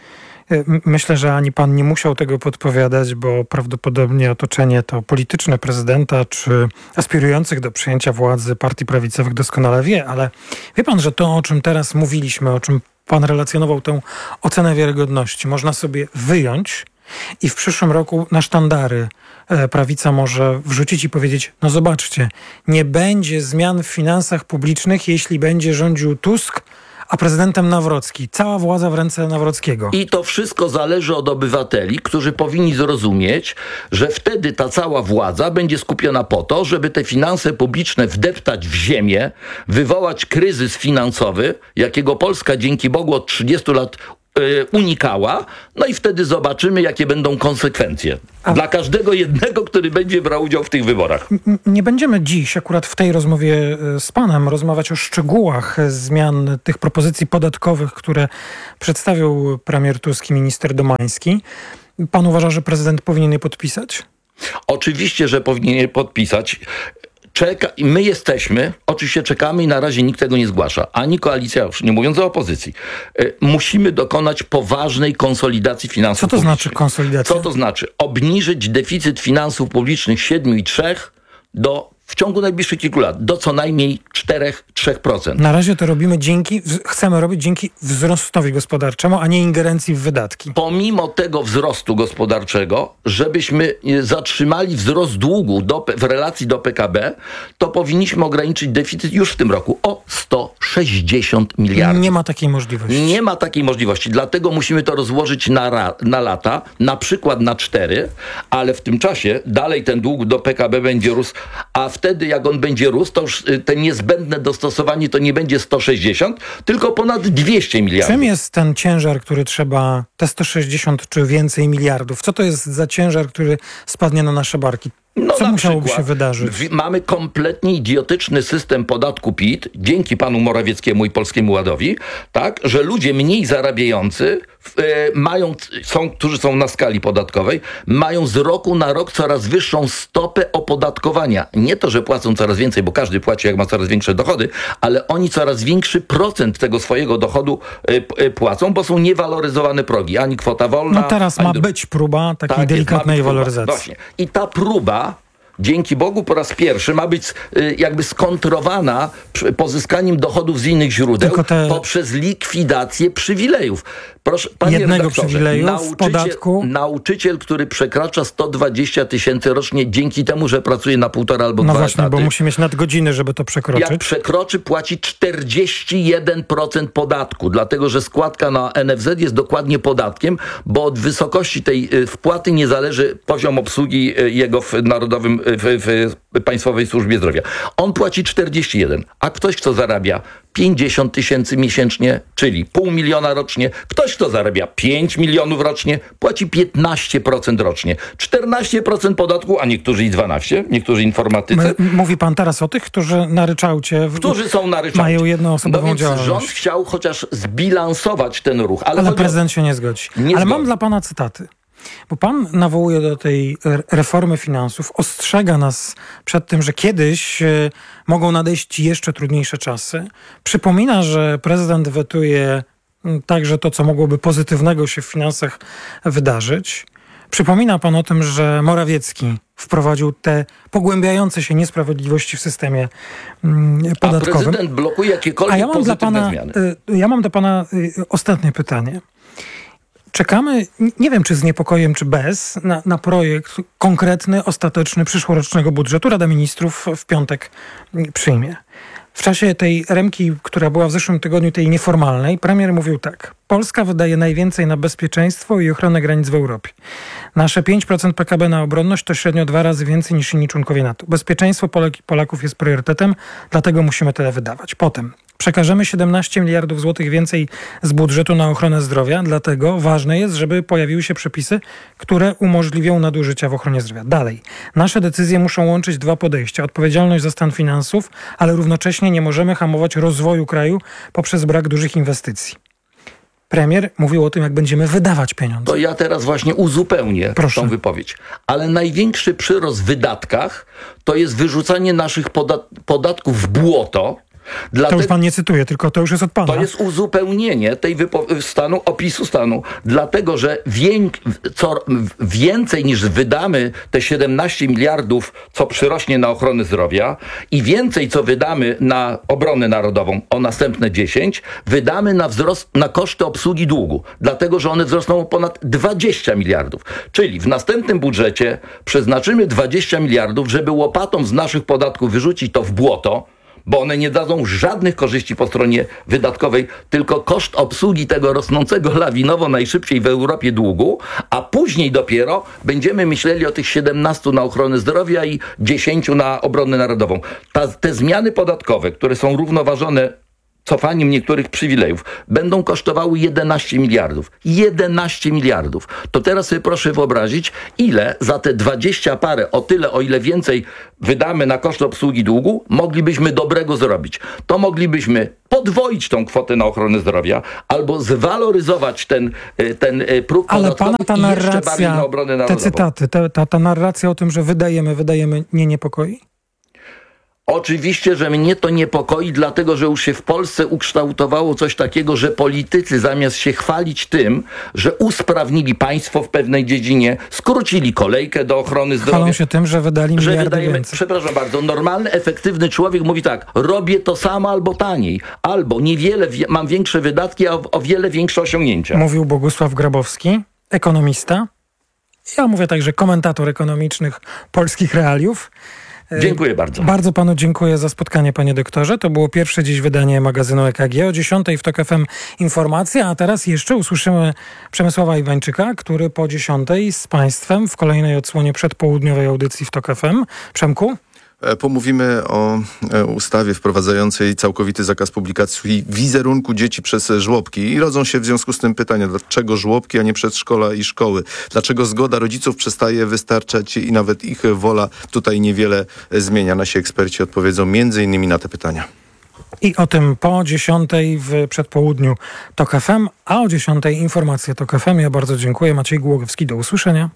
Myślę, że ani pan nie musiał tego podpowiadać, bo prawdopodobnie otoczenie to polityczne prezydenta czy aspirujących do przejęcia władzy partii prawicowych doskonale wie, ale wie pan, że to, o czym teraz mówiliśmy, o czym pan relacjonował tę ocenę wiarygodności, można sobie wyjąć i w przyszłym roku na sztandary prawica może wrzucić i powiedzieć, no zobaczcie, nie będzie zmian w finansach publicznych, jeśli będzie rządził Tusk, a prezydentem Nawrocki. Cała władza w ręce Nawrockiego. I to wszystko zależy od obywateli, którzy powinni zrozumieć, że wtedy ta cała władza będzie skupiona po to, żeby te finanse publiczne wdeptać w ziemię, wywołać kryzys finansowy, jakiego Polska dzięki Bogu od 30 lat unikała, no i wtedy zobaczymy, jakie będą konsekwencje. Dla każdego jednego, który będzie brał udział w tych wyborach. Nie będziemy dziś, akurat w tej rozmowie z panem, rozmawiać o szczegółach zmian tych propozycji podatkowych, które przedstawił premier Tusk i minister Domański. Pan uważa, że prezydent powinien je podpisać? Oczywiście, że powinien je podpisać. My jesteśmy, oczywiście czekamy i na razie nikt tego nie zgłasza. Ani koalicja, już nie mówiąc o opozycji. Musimy dokonać poważnej konsolidacji finansów publicznych. Co to znaczy konsolidacja? Co to znaczy? Obniżyć deficyt finansów publicznych z 7,3 w ciągu najbliższych kilku lat do co najmniej 3%. Na razie to robimy chcemy robić dzięki wzrostowi gospodarczemu, a nie ingerencji w wydatki. Pomimo tego wzrostu gospodarczego, żebyśmy zatrzymali wzrost długu w relacji do PKB, to powinniśmy ograniczyć deficyt już w tym roku o 160 miliardów. Nie ma takiej możliwości. Nie ma takiej możliwości, dlatego musimy to rozłożyć na lata, na przykład na 4, ale w tym czasie dalej ten dług do PKB będzie rósł, a wtedy jak on będzie rósł, to już te niezbędne dostosowanie to nie będzie 160, tylko ponad 200 miliardów. Czym jest ten ciężar, który trzeba, te 160 czy więcej miliardów? Co to jest za ciężar, który spadnie na nasze barki? Co musiałoby się wydarzyć? Mamy kompletnie idiotyczny system podatku PIT, dzięki panu Morawieckiemu i Polskiemu Ładowi, tak, że ludzie mniej zarabiający którzy są na skali podatkowej, mają z roku na rok coraz wyższą stopę opodatkowania. Nie to, że płacą coraz więcej, bo każdy płaci, jak ma coraz większe dochody, ale oni coraz większy procent tego swojego dochodu płacą, bo są niewaloryzowane progi. Ani kwota wolna... No teraz ma być próba takiej delikatnej waloryzacji. Właśnie. I ta próba, dzięki Bogu, po raz pierwszy ma być jakby skontrowana pozyskaniem dochodów z innych źródeł poprzez likwidację przywilejów. Proszę, panie jednego redaktorze, przywileju w podatku. Nauczyciel, który przekracza 120 tysięcy rocznie dzięki temu, że pracuje na 1,5 albo 2 właśnie, etaty. Bo musi mieć nadgodziny, żeby to przekroczyć. Jak przekroczy, płaci 41% podatku, dlatego że składka na NFZ jest dokładnie podatkiem, bo od wysokości tej wpłaty nie zależy poziom obsługi jego w narodowym, w Państwowej Służbie Zdrowia. On płaci 41, a ktoś, kto zarabia 50 tysięcy miesięcznie, czyli 500 000 rocznie. Ktoś, kto zarabia 5 milionów rocznie, płaci 15% rocznie. 14% podatku, a niektórzy i 12%, niektórzy informatycy. Mówi pan teraz o tych, którzy na ryczałcie którzy są na ryczałcie. Mają jednoosobową działalność. Rząd chciał chociaż zbilansować ten ruch. Ale prezydent się nie zgodzi. Mam dla pana cytaty. Bo pan nawołuje do tej reformy finansów, ostrzega nas przed tym, że kiedyś mogą nadejść jeszcze trudniejsze czasy. Przypomina, że prezydent wetuje także to, co mogłoby pozytywnego się w finansach wydarzyć. Przypomina pan o tym, że Morawiecki wprowadził te pogłębiające się niesprawiedliwości w systemie podatkowym. A prezydent blokuje jakiekolwiek pozytywne zmiany. Ja mam do pana ostatnie pytanie. Czekamy, nie wiem czy z niepokojem, czy bez, na projekt konkretny, ostateczny, przyszłorocznego budżetu. Rada Ministrów w piątek przyjmie. W czasie tej remki, która była w zeszłym tygodniu, tej nieformalnej, premier mówił tak. Polska wydaje najwięcej na bezpieczeństwo i ochronę granic w Europie. Nasze 5% PKB na obronność to średnio 2 razy więcej niż inni członkowie NATO. Bezpieczeństwo Polaków jest priorytetem, dlatego musimy tyle wydawać. Potem przekażemy 17 miliardów złotych więcej z budżetu na ochronę zdrowia, dlatego ważne jest, żeby pojawiły się przepisy, które umożliwią nadużycia w ochronie zdrowia. Dalej, nasze decyzje muszą łączyć 2 podejścia. Odpowiedzialność za stan finansów, ale równocześnie nie możemy hamować rozwoju kraju poprzez brak dużych inwestycji. Premier mówił o tym, jak będziemy wydawać pieniądze. To ja teraz właśnie uzupełnię tą wypowiedź. Ale największy przyrost w wydatkach to jest wyrzucanie naszych podatków w błoto, To już pan nie cytuje, tylko to już jest od pana. To jest uzupełnienie tej opisu stanu, dlatego że więcej niż wydamy te 17 miliardów, co przyrośnie na ochronę zdrowia i więcej, co wydamy na obronę narodową, o następne 10, wydamy na wzrost, na koszty obsługi długu, dlatego że one wzrosną o ponad 20 miliardów. Czyli w następnym budżecie przeznaczymy 20 miliardów, żeby łopatą z naszych podatków wyrzucić to w błoto, bo one nie dadzą żadnych korzyści po stronie wydatkowej, tylko koszt obsługi tego rosnącego lawinowo najszybciej w Europie długu, a później dopiero będziemy myśleli o tych 17 na ochronę zdrowia i 10 na obronę narodową. Te zmiany podatkowe, które są równoważone cofaniem niektórych przywilejów, będą kosztowały 11 miliardów. 11 miliardów. To teraz sobie proszę wyobrazić, ile za te 20 parę, o tyle, o ile więcej wydamy na koszt obsługi długu, moglibyśmy dobrego zrobić. To moglibyśmy podwoić tą kwotę na ochronę zdrowia, albo zwaloryzować ten próg podatkowy. Ale pana ta i jeszcze bardziej na obronę narodową. te cytaty, ta narracja o tym, że wydajemy, nie niepokoi? Oczywiście, że mnie to niepokoi, dlatego że już się w Polsce ukształtowało coś takiego, że politycy zamiast się chwalić tym, że usprawnili państwo w pewnej dziedzinie, skrócili kolejkę do ochrony zdrowia. Chwalą się tym, że wydali miliardy więcej. Przepraszam bardzo, normalny, efektywny człowiek mówi tak: robię to samo albo taniej, albo niewiele, mam większe wydatki, a o wiele większe osiągnięcia. Mówił Bogusław Grabowski, ekonomista. Ja mówię także komentator ekonomicznych polskich realiów. Dziękuję bardzo. Bardzo panu dziękuję za spotkanie, panie doktorze. To było pierwsze dziś wydanie magazynu EKG. O 10:00 w TOK FM informacja, a teraz jeszcze usłyszymy Przemysława Iwańczyka, który po 10:00 z państwem w kolejnej odsłonie przedpołudniowej audycji w TOK FM. Przemku? Pomówimy o ustawie wprowadzającej całkowity zakaz publikacji wizerunku dzieci przez żłobki. I rodzą się w związku z tym pytania, dlaczego żłobki, a nie przedszkola i szkoły? Dlaczego zgoda rodziców przestaje wystarczać i nawet ich wola tutaj niewiele zmienia? Nasi eksperci odpowiedzą m.in. na te pytania. I o tym po 10:00 w przedpołudniu TOK FM, a o 10:00 informacje TOK FM. Ja bardzo dziękuję. Maciej Głogowski, do usłyszenia.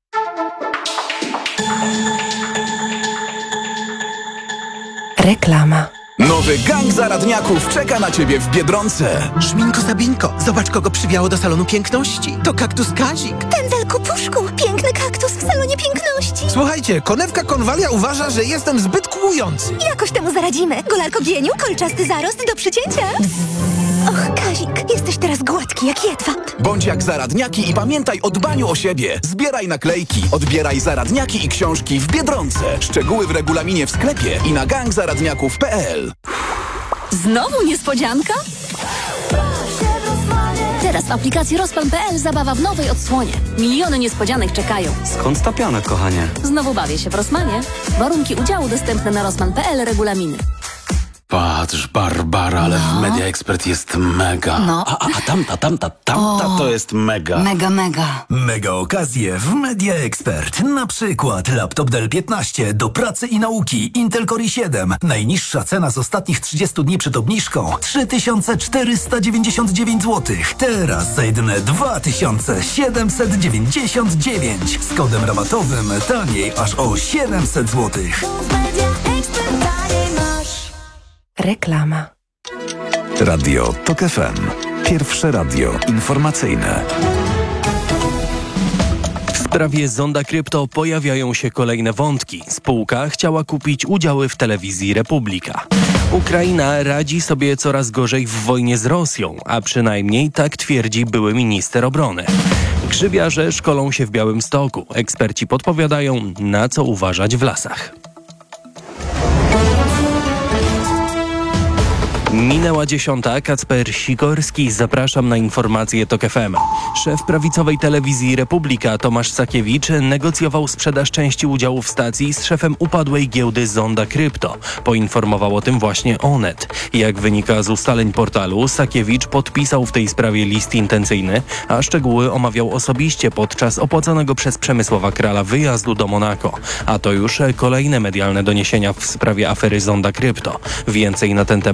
Reklama. Nowy gang zaradniaków czeka na ciebie w Biedronce. Szminko Sabinko, zobacz kogo przywiało do salonu piękności. To kaktus Kazik. Pędzelku Puszku, piękny kaktus w salonie piękności. Słuchajcie, konewka Konwalia uważa, że jestem zbyt kłujący. Jakoś temu zaradzimy. Golarko Bieniu, kolczasty zarost do przycięcia. Och, Kazik, jesteś teraz gładki jak jedwab. Bądź jak zaradniaki i pamiętaj o dbaniu o siebie. Zbieraj naklejki, odbieraj zaradniaki i książki w Biedronce. Szczegóły w regulaminie w sklepie i na gangzaradniaków.pl. Znowu niespodzianka? Teraz w aplikacji Rozpan.pl zabawa w nowej odsłonie. Miliony niespodzianek czekają. Skąd ta piana, kochanie? Znowu bawię się w Rosmanie. Warunki udziału dostępne na Rozpan.pl, regulaminy. Patrz, Barbara, ale w Media Expert jest mega. No. A tamta to jest mega. Mega. Mega okazje w Media Expert. Na przykład laptop Dell 15 do pracy i nauki Intel Core i7. Najniższa cena z ostatnich 30 dni przed obniżką 3499 zł. Teraz za jedyne 2799. Z kodem rabatowym taniej aż o 700 zł. Reklama. Radio TOK FM. Pierwsze radio informacyjne. W sprawie Zonda Krypto pojawiają się kolejne wątki. Spółka chciała kupić udziały w telewizji Republika. Ukraina radzi sobie coraz gorzej w wojnie z Rosją, a przynajmniej tak twierdzi były minister obrony. Grzybiarze szkolą się w Białymstoku. Eksperci podpowiadają, na co uważać w lasach. Minęła 10:00. Kacper Sikorski. Zapraszam na informacje TOK FM. Szef prawicowej telewizji Republika Tomasz Sakiewicz negocjował sprzedaż części udziałów stacji z szefem upadłej giełdy Zonda Krypto. Poinformował o tym właśnie Onet. Jak wynika z ustaleń portalu, Sakiewicz podpisał w tej sprawie list intencyjny, a szczegóły omawiał osobiście podczas opłacanego przez Przemysława Krala wyjazdu do Monako. A to już kolejne medialne doniesienia w sprawie afery Zonda Krypto. Więcej na ten temat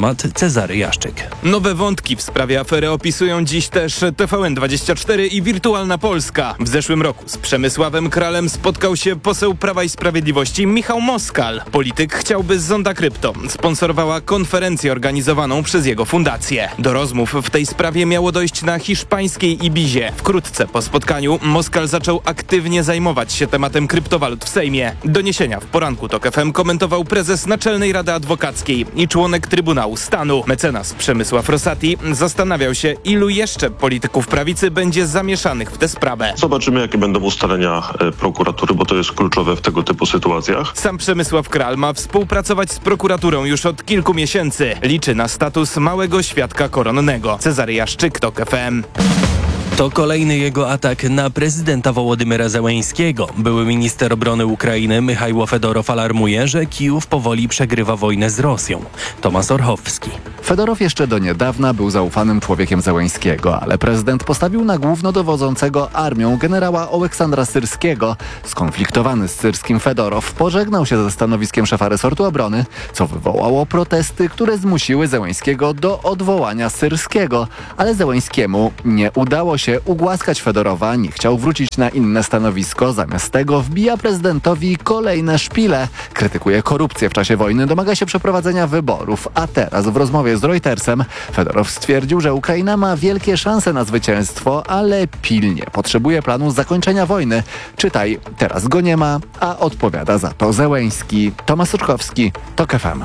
Cezary Jaszczyk. Nowe wątki w sprawie afery opisują dziś też TVN24 i Wirtualna Polska. W zeszłym roku z Przemysławem Kralem spotkał się poseł Prawa i Sprawiedliwości Michał Moskal. Polityk chciał, by Zonda Krypto sponsorowała konferencję organizowaną przez jego fundację. Do rozmów w tej sprawie miało dojść na hiszpańskiej Ibizie. Wkrótce po spotkaniu Moskal zaczął aktywnie zajmować się tematem kryptowalut w Sejmie. Doniesienia w poranku TOK FM komentował prezes Naczelnej Rady Adwokackiej i członek Trybunału Stanu. Mecenas Przemysław Rosati zastanawiał się, ilu jeszcze polityków prawicy będzie zamieszanych w tę sprawę. Zobaczymy, jakie będą ustalenia prokuratury, bo to jest kluczowe w tego typu sytuacjach. Sam Przemysław Kral ma współpracować z prokuraturą już od kilku miesięcy. Liczy na status małego świadka koronnego. Cezary Jaszczyk, TOK FM. To kolejny jego atak na prezydenta Wołodymyra Zełenskiego. Były minister obrony Ukrainy Michajło Fedorow alarmuje, że Kijów powoli przegrywa wojnę z Rosją. Tomasz Orchowski. Fedorow jeszcze do niedawna był zaufanym człowiekiem Zełenskiego, ale prezydent postawił na głównodowodzącego armią generała Oleksandra Syrskiego. Skonfliktowany z Syrskim Fedorow pożegnał się ze stanowiskiem szefa resortu obrony, co wywołało protesty, które zmusiły Zełenskiego do odwołania Syrskiego. Ale Zełenskiemu nie udało się ugłaskać Fedorowa, nie chciał wrócić na inne stanowisko, zamiast tego wbija prezydentowi kolejne szpile. Krytykuje korupcję w czasie wojny, domaga się przeprowadzenia wyborów, a teraz w rozmowie z Reutersem Fedorow stwierdził, że Ukraina ma wielkie szanse na zwycięstwo, ale pilnie potrzebuje planu zakończenia wojny. Czytaj, teraz go nie ma, a odpowiada za to Zełenski. Tomasz Urkowski, TOK FM.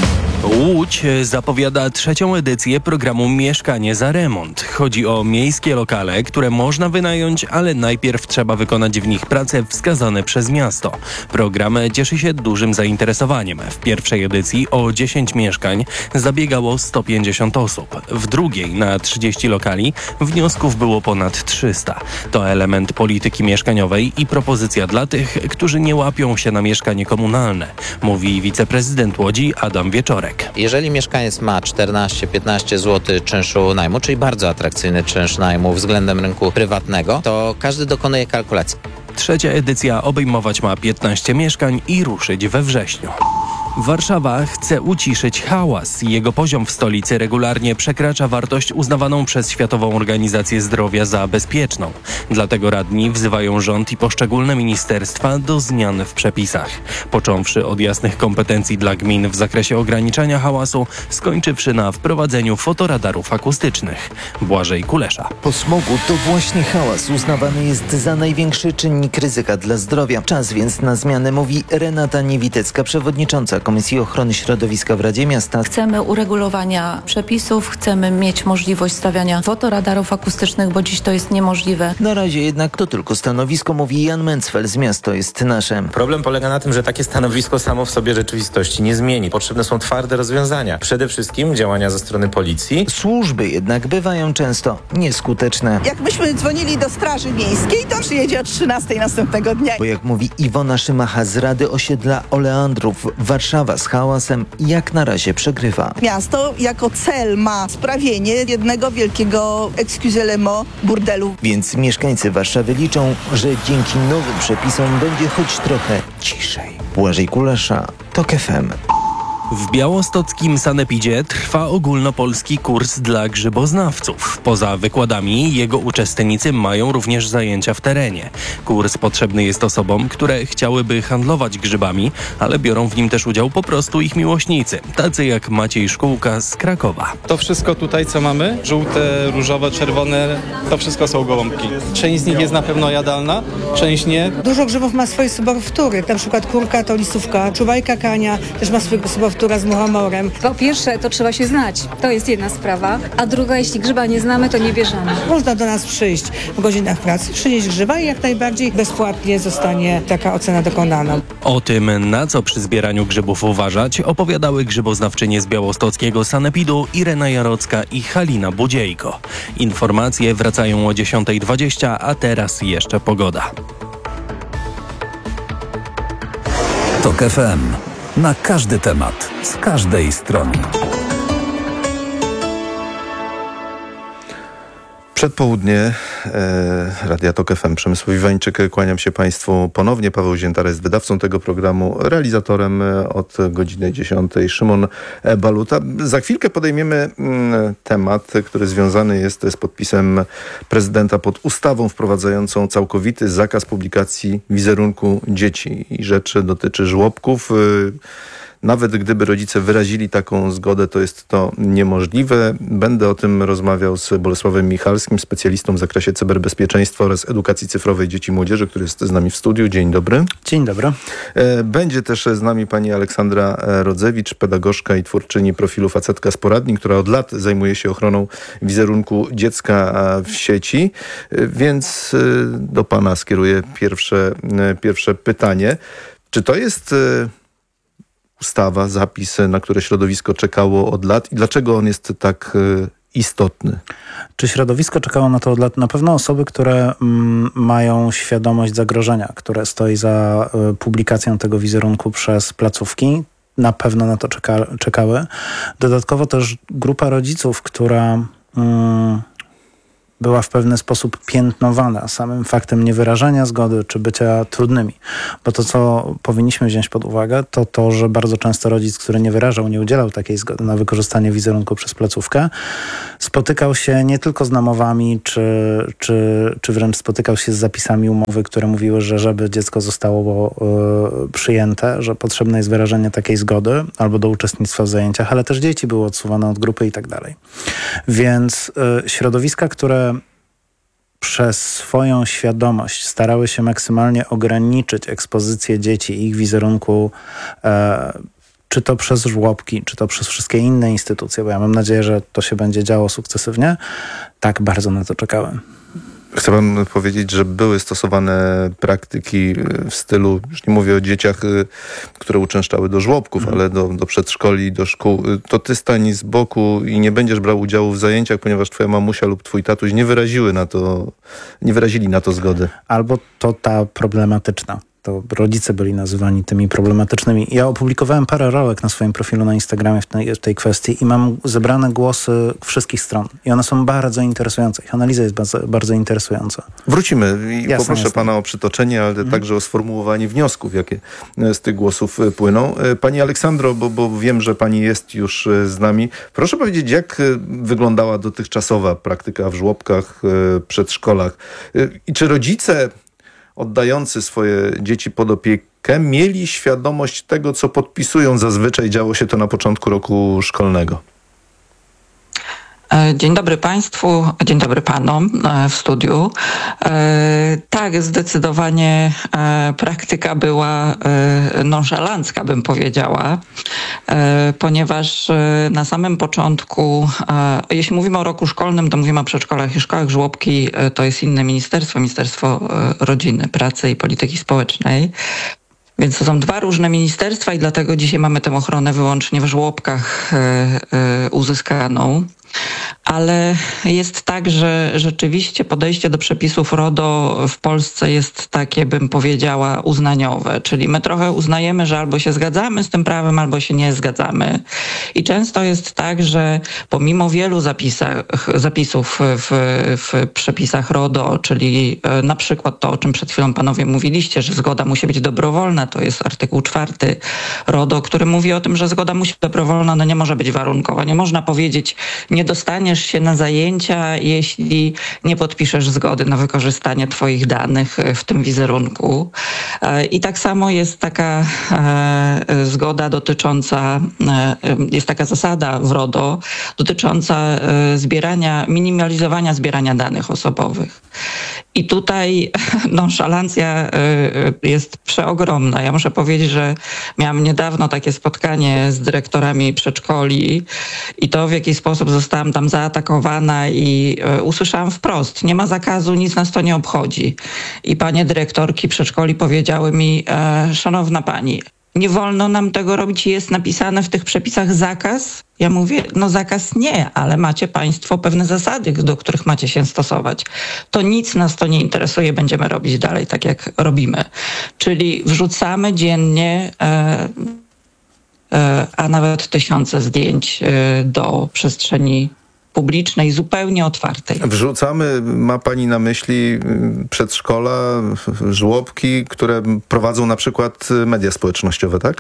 Łódź zapowiada 3. edycję programu Mieszkanie za remont. Chodzi o miejskie lokale, które można wynająć, ale najpierw trzeba wykonać w nich prace wskazane przez miasto. Program cieszy się dużym zainteresowaniem. W pierwszej edycji o 10 mieszkań zabiegało 150 osób. W drugiej na 30 lokali wniosków było ponad 300. To element polityki mieszkaniowej i propozycja dla tych, którzy nie łapią się na mieszkanie komunalne, mówi wiceprezydent Łodzi Adam Wieczorek. Jeżeli mieszkaniec ma 14-15 zł czynszu najmu, czyli bardzo atrakcyjny czynsz najmu względem rynku prywatnego, to każdy dokonuje kalkulacji. 3. edycja obejmować ma 15 mieszkań i ruszyć we wrześniu. Warszawa chce uciszyć hałas. Jego poziom w stolicy regularnie przekracza wartość uznawaną przez Światową Organizację Zdrowia za bezpieczną. Dlatego radni wzywają rząd i poszczególne ministerstwa do zmian w przepisach. Począwszy od jasnych kompetencji dla gmin w zakresie ograniczania hałasu, skończywszy na wprowadzeniu fotoradarów akustycznych. Błażej Kulesza. Po smogu to właśnie hałas uznawany jest za największy czynnik ryzyka dla zdrowia. Czas więc na zmianę, mówi Renata Niewitecka, przewodnicząca Komisji Ochrony Środowiska w Radzie Miasta. Chcemy uregulowania przepisów, chcemy mieć możliwość stawiania fotoradarów akustycznych, bo dziś to jest niemożliwe. Na razie jednak to tylko stanowisko, mówi Jan Mencfel z Miasto jest nasze. Problem polega na tym, że takie stanowisko samo w sobie rzeczywistości nie zmieni. Potrzebne są twarde rozwiązania. Przede wszystkim działania ze strony policji. Służby jednak bywają często nieskuteczne. Jak myśmy dzwonili do Straży Miejskiej, to przyjedzie o 13 następnego dnia. Bo jak mówi Iwona Szymacha z Rady Osiedla Oleandrów, Warszawa z hałasem jak na razie przegrywa. Miasto jako cel ma sprawienie jednego wielkiego, excusez-le-mot, burdelu. Więc mieszkańcy Warszawy liczą, że dzięki nowym przepisom będzie choć trochę ciszej. Błażej Kulesza, TOK FM. W białostockim sanepidzie trwa ogólnopolski kurs dla grzyboznawców. Poza wykładami jego uczestnicy mają również zajęcia w terenie. Kurs potrzebny jest osobom, które chciałyby handlować grzybami, ale biorą w nim też udział po prostu ich miłośnicy, tacy jak Maciej Szkółka z Krakowa. To wszystko tutaj, co mamy, żółte, różowe, czerwone, to wszystko są gołąbki. Część z nich jest na pewno jadalna, część nie. Dużo grzybów ma swoje sobowtóry, na przykład kurka to lisówka, czuwajka kania też ma swojego sobowtóra z muchomorem. Po pierwsze, to trzeba się znać. To jest jedna sprawa. A druga, jeśli grzyba nie znamy, to nie bierzemy. Można do nas przyjść w godzinach pracy, przynieść grzyba i jak najbardziej bezpłatnie zostanie taka ocena dokonana. O tym, na co przy zbieraniu grzybów uważać, opowiadały grzyboznawczynie z białostockiego sanepidu Irena Jarocka i Halina Budziejko. Informacje wracają o 10:20, a teraz jeszcze pogoda. TOK FM. Na każdy temat, z każdej strony. Przedpołudnie, Radia Tok FM, Przemysław Iwańczyk, kłaniam się Państwu ponownie. Paweł Ziętara jest wydawcą tego programu, realizatorem od godziny 10. Szymon Baluta. Za chwilkę podejmiemy temat, który związany jest z podpisem prezydenta pod ustawą wprowadzającą całkowity zakaz publikacji wizerunku dzieci. I rzecz dotyczy żłobków. Nawet gdyby rodzice wyrazili taką zgodę, to jest to niemożliwe. Będę o tym rozmawiał z Bolesławem Michalskim, specjalistą w zakresie cyberbezpieczeństwa oraz edukacji cyfrowej dzieci i młodzieży, który jest z nami w studiu. Dzień dobry. Dzień dobry. Będzie też z nami pani Aleksandra Rodzewicz, pedagogzka i twórczyni profilu Facetka z Poradni, która od lat zajmuje się ochroną wizerunku dziecka w sieci. Więc do pana skieruję pierwsze pytanie. Czy to jest ustawa, zapis, na które środowisko czekało od lat i dlaczego on jest tak istotny? Czy środowisko czekało na to od lat? Na pewno osoby, które mają świadomość zagrożenia, które stoi za publikacją tego wizerunku przez placówki, na pewno na to czekały. Dodatkowo też grupa rodziców, która była w pewien sposób piętnowana samym faktem niewyrażania zgody czy bycia trudnymi. Bo to, co powinniśmy wziąć pod uwagę, to to, że bardzo często rodzic, który nie udzielał takiej zgody na wykorzystanie wizerunku przez placówkę, spotykał się nie tylko z namowami, czy wręcz spotykał się z zapisami umowy, które mówiły, że żeby dziecko zostało przyjęte, że potrzebne jest wyrażenie takiej zgody albo do uczestnictwa w zajęciach, ale też dzieci były odsuwane od grupy i tak dalej. Więc środowiska, które przez swoją świadomość starały się maksymalnie ograniczyć ekspozycję dzieci i ich wizerunku, czy to przez żłobki, czy to przez wszystkie inne instytucje, bo ja mam nadzieję, że to się będzie działo sukcesywnie, tak bardzo na to czekałem. Chcę wam powiedzieć, że były stosowane praktyki w stylu, już nie mówię o dzieciach, które uczęszczały do żłobków, ale do przedszkoli, do szkół. To ty stań z boku i nie będziesz brał udziału w zajęciach, ponieważ twoja mamusia lub twój tatuś nie wyrazili na to zgody. Albo to ta problematyczna. To rodzice byli nazywani tymi problematycznymi. Ja opublikowałem parę rolek na swoim profilu na Instagramie w tej kwestii i mam zebrane głosy wszystkich stron. I one są bardzo interesujące. Ich analiza jest bardzo interesująca. Wrócimy i poproszę pana o przytoczenie, ale także o sformułowanie wniosków, jakie z tych głosów płyną. Pani Aleksandro, bo wiem, że pani jest już z nami. Proszę powiedzieć, jak wyglądała dotychczasowa praktyka w żłobkach, przedszkolach? I czy rodzice oddający swoje dzieci pod opiekę mieli świadomość tego, co podpisują? Zazwyczaj działo się to na początku roku szkolnego. Dzień dobry Państwu, dzień dobry Panom w studiu. Tak, zdecydowanie praktyka była nonszalancka, bym powiedziała, ponieważ na samym początku, jeśli mówimy o roku szkolnym, to mówimy o przedszkolach i szkołach. Żłobki to jest inne Ministerstwo Rodziny, Pracy i Polityki Społecznej. Więc to są dwa różne ministerstwa i dlatego dzisiaj mamy tę ochronę wyłącznie w żłobkach uzyskaną. Ale jest tak, że rzeczywiście podejście do przepisów RODO w Polsce jest takie, bym powiedziała, uznaniowe. Czyli my trochę uznajemy, że albo się zgadzamy z tym prawem, albo się nie zgadzamy. I często jest tak, że pomimo wielu zapisów w przepisach RODO, czyli na przykład to, o czym przed chwilą panowie mówiliście, że zgoda musi być dobrowolna, to jest artykuł 4 RODO, który mówi o tym, że zgoda musi być dobrowolna, ona nie może być warunkowa. Nie można powiedzieć, nie dostaniesz się na zajęcia, jeśli nie podpiszesz zgody na wykorzystanie twoich danych w tym wizerunku. I tak samo jest taka zgoda dotycząca, jest taka zasada w RODO dotycząca minimalizowania zbierania danych osobowych. I tutaj nonszalancja jest przeogromna. Ja muszę powiedzieć, że miałam niedawno takie spotkanie z dyrektorami przedszkoli i to, w jaki sposób zostałam tam zaatakowana i usłyszałam wprost, nie ma zakazu, nic nas to nie obchodzi. I panie dyrektorki przedszkoli powiedziały mi, szanowna pani, nie wolno nam tego robić, jest napisane w tych przepisach zakaz. Ja mówię, no zakaz nie, ale macie państwo pewne zasady, do których macie się stosować. To nic nas to nie interesuje, będziemy robić dalej tak, jak robimy. Czyli wrzucamy dziennie, a nawet tysiące zdjęć do przestrzeni publicznej, zupełnie otwartej. Wrzucamy, ma pani na myśli przedszkola, żłobki, które prowadzą na przykład media społecznościowe, tak?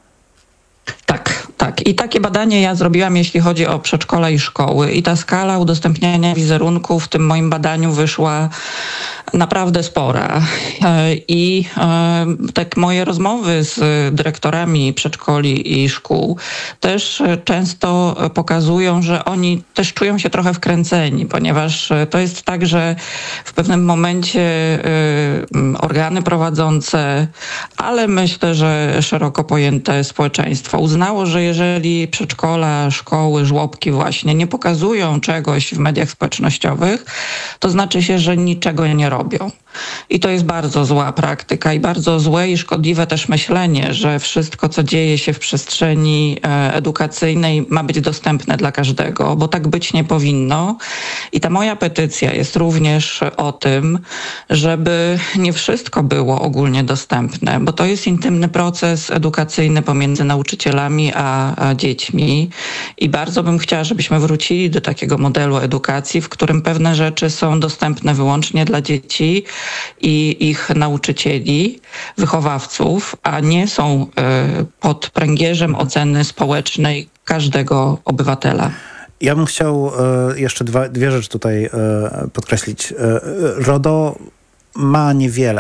Tak. I takie badanie ja zrobiłam, jeśli chodzi o przedszkola i szkoły. I ta skala udostępniania wizerunku w tym moim badaniu wyszła naprawdę spora. I tak moje rozmowy z dyrektorami przedszkoli i szkół też często pokazują, że oni też czują się trochę wkręceni, ponieważ to jest tak, że w pewnym momencie organy prowadzące, ale myślę, że szeroko pojęte społeczeństwo uznało, że jeżeli przedszkola, szkoły, żłobki właśnie nie pokazują czegoś w mediach społecznościowych, to znaczy się, że niczego nie robią. I to jest bardzo zła praktyka i bardzo złe i szkodliwe też myślenie, że wszystko, co dzieje się w przestrzeni edukacyjnej, ma być dostępne dla każdego, bo tak być nie powinno. I ta moja petycja jest również o tym, żeby nie wszystko było ogólnie dostępne, bo to jest intymny proces edukacyjny pomiędzy nauczycielami a dziećmi i bardzo bym chciała, żebyśmy wrócili do takiego modelu edukacji, w którym pewne rzeczy są dostępne wyłącznie dla dzieci i ich nauczycieli, wychowawców, a nie są pod pręgierzem oceny społecznej każdego obywatela. Ja bym chciał jeszcze dwie rzeczy tutaj podkreślić. RODO ma niewiele,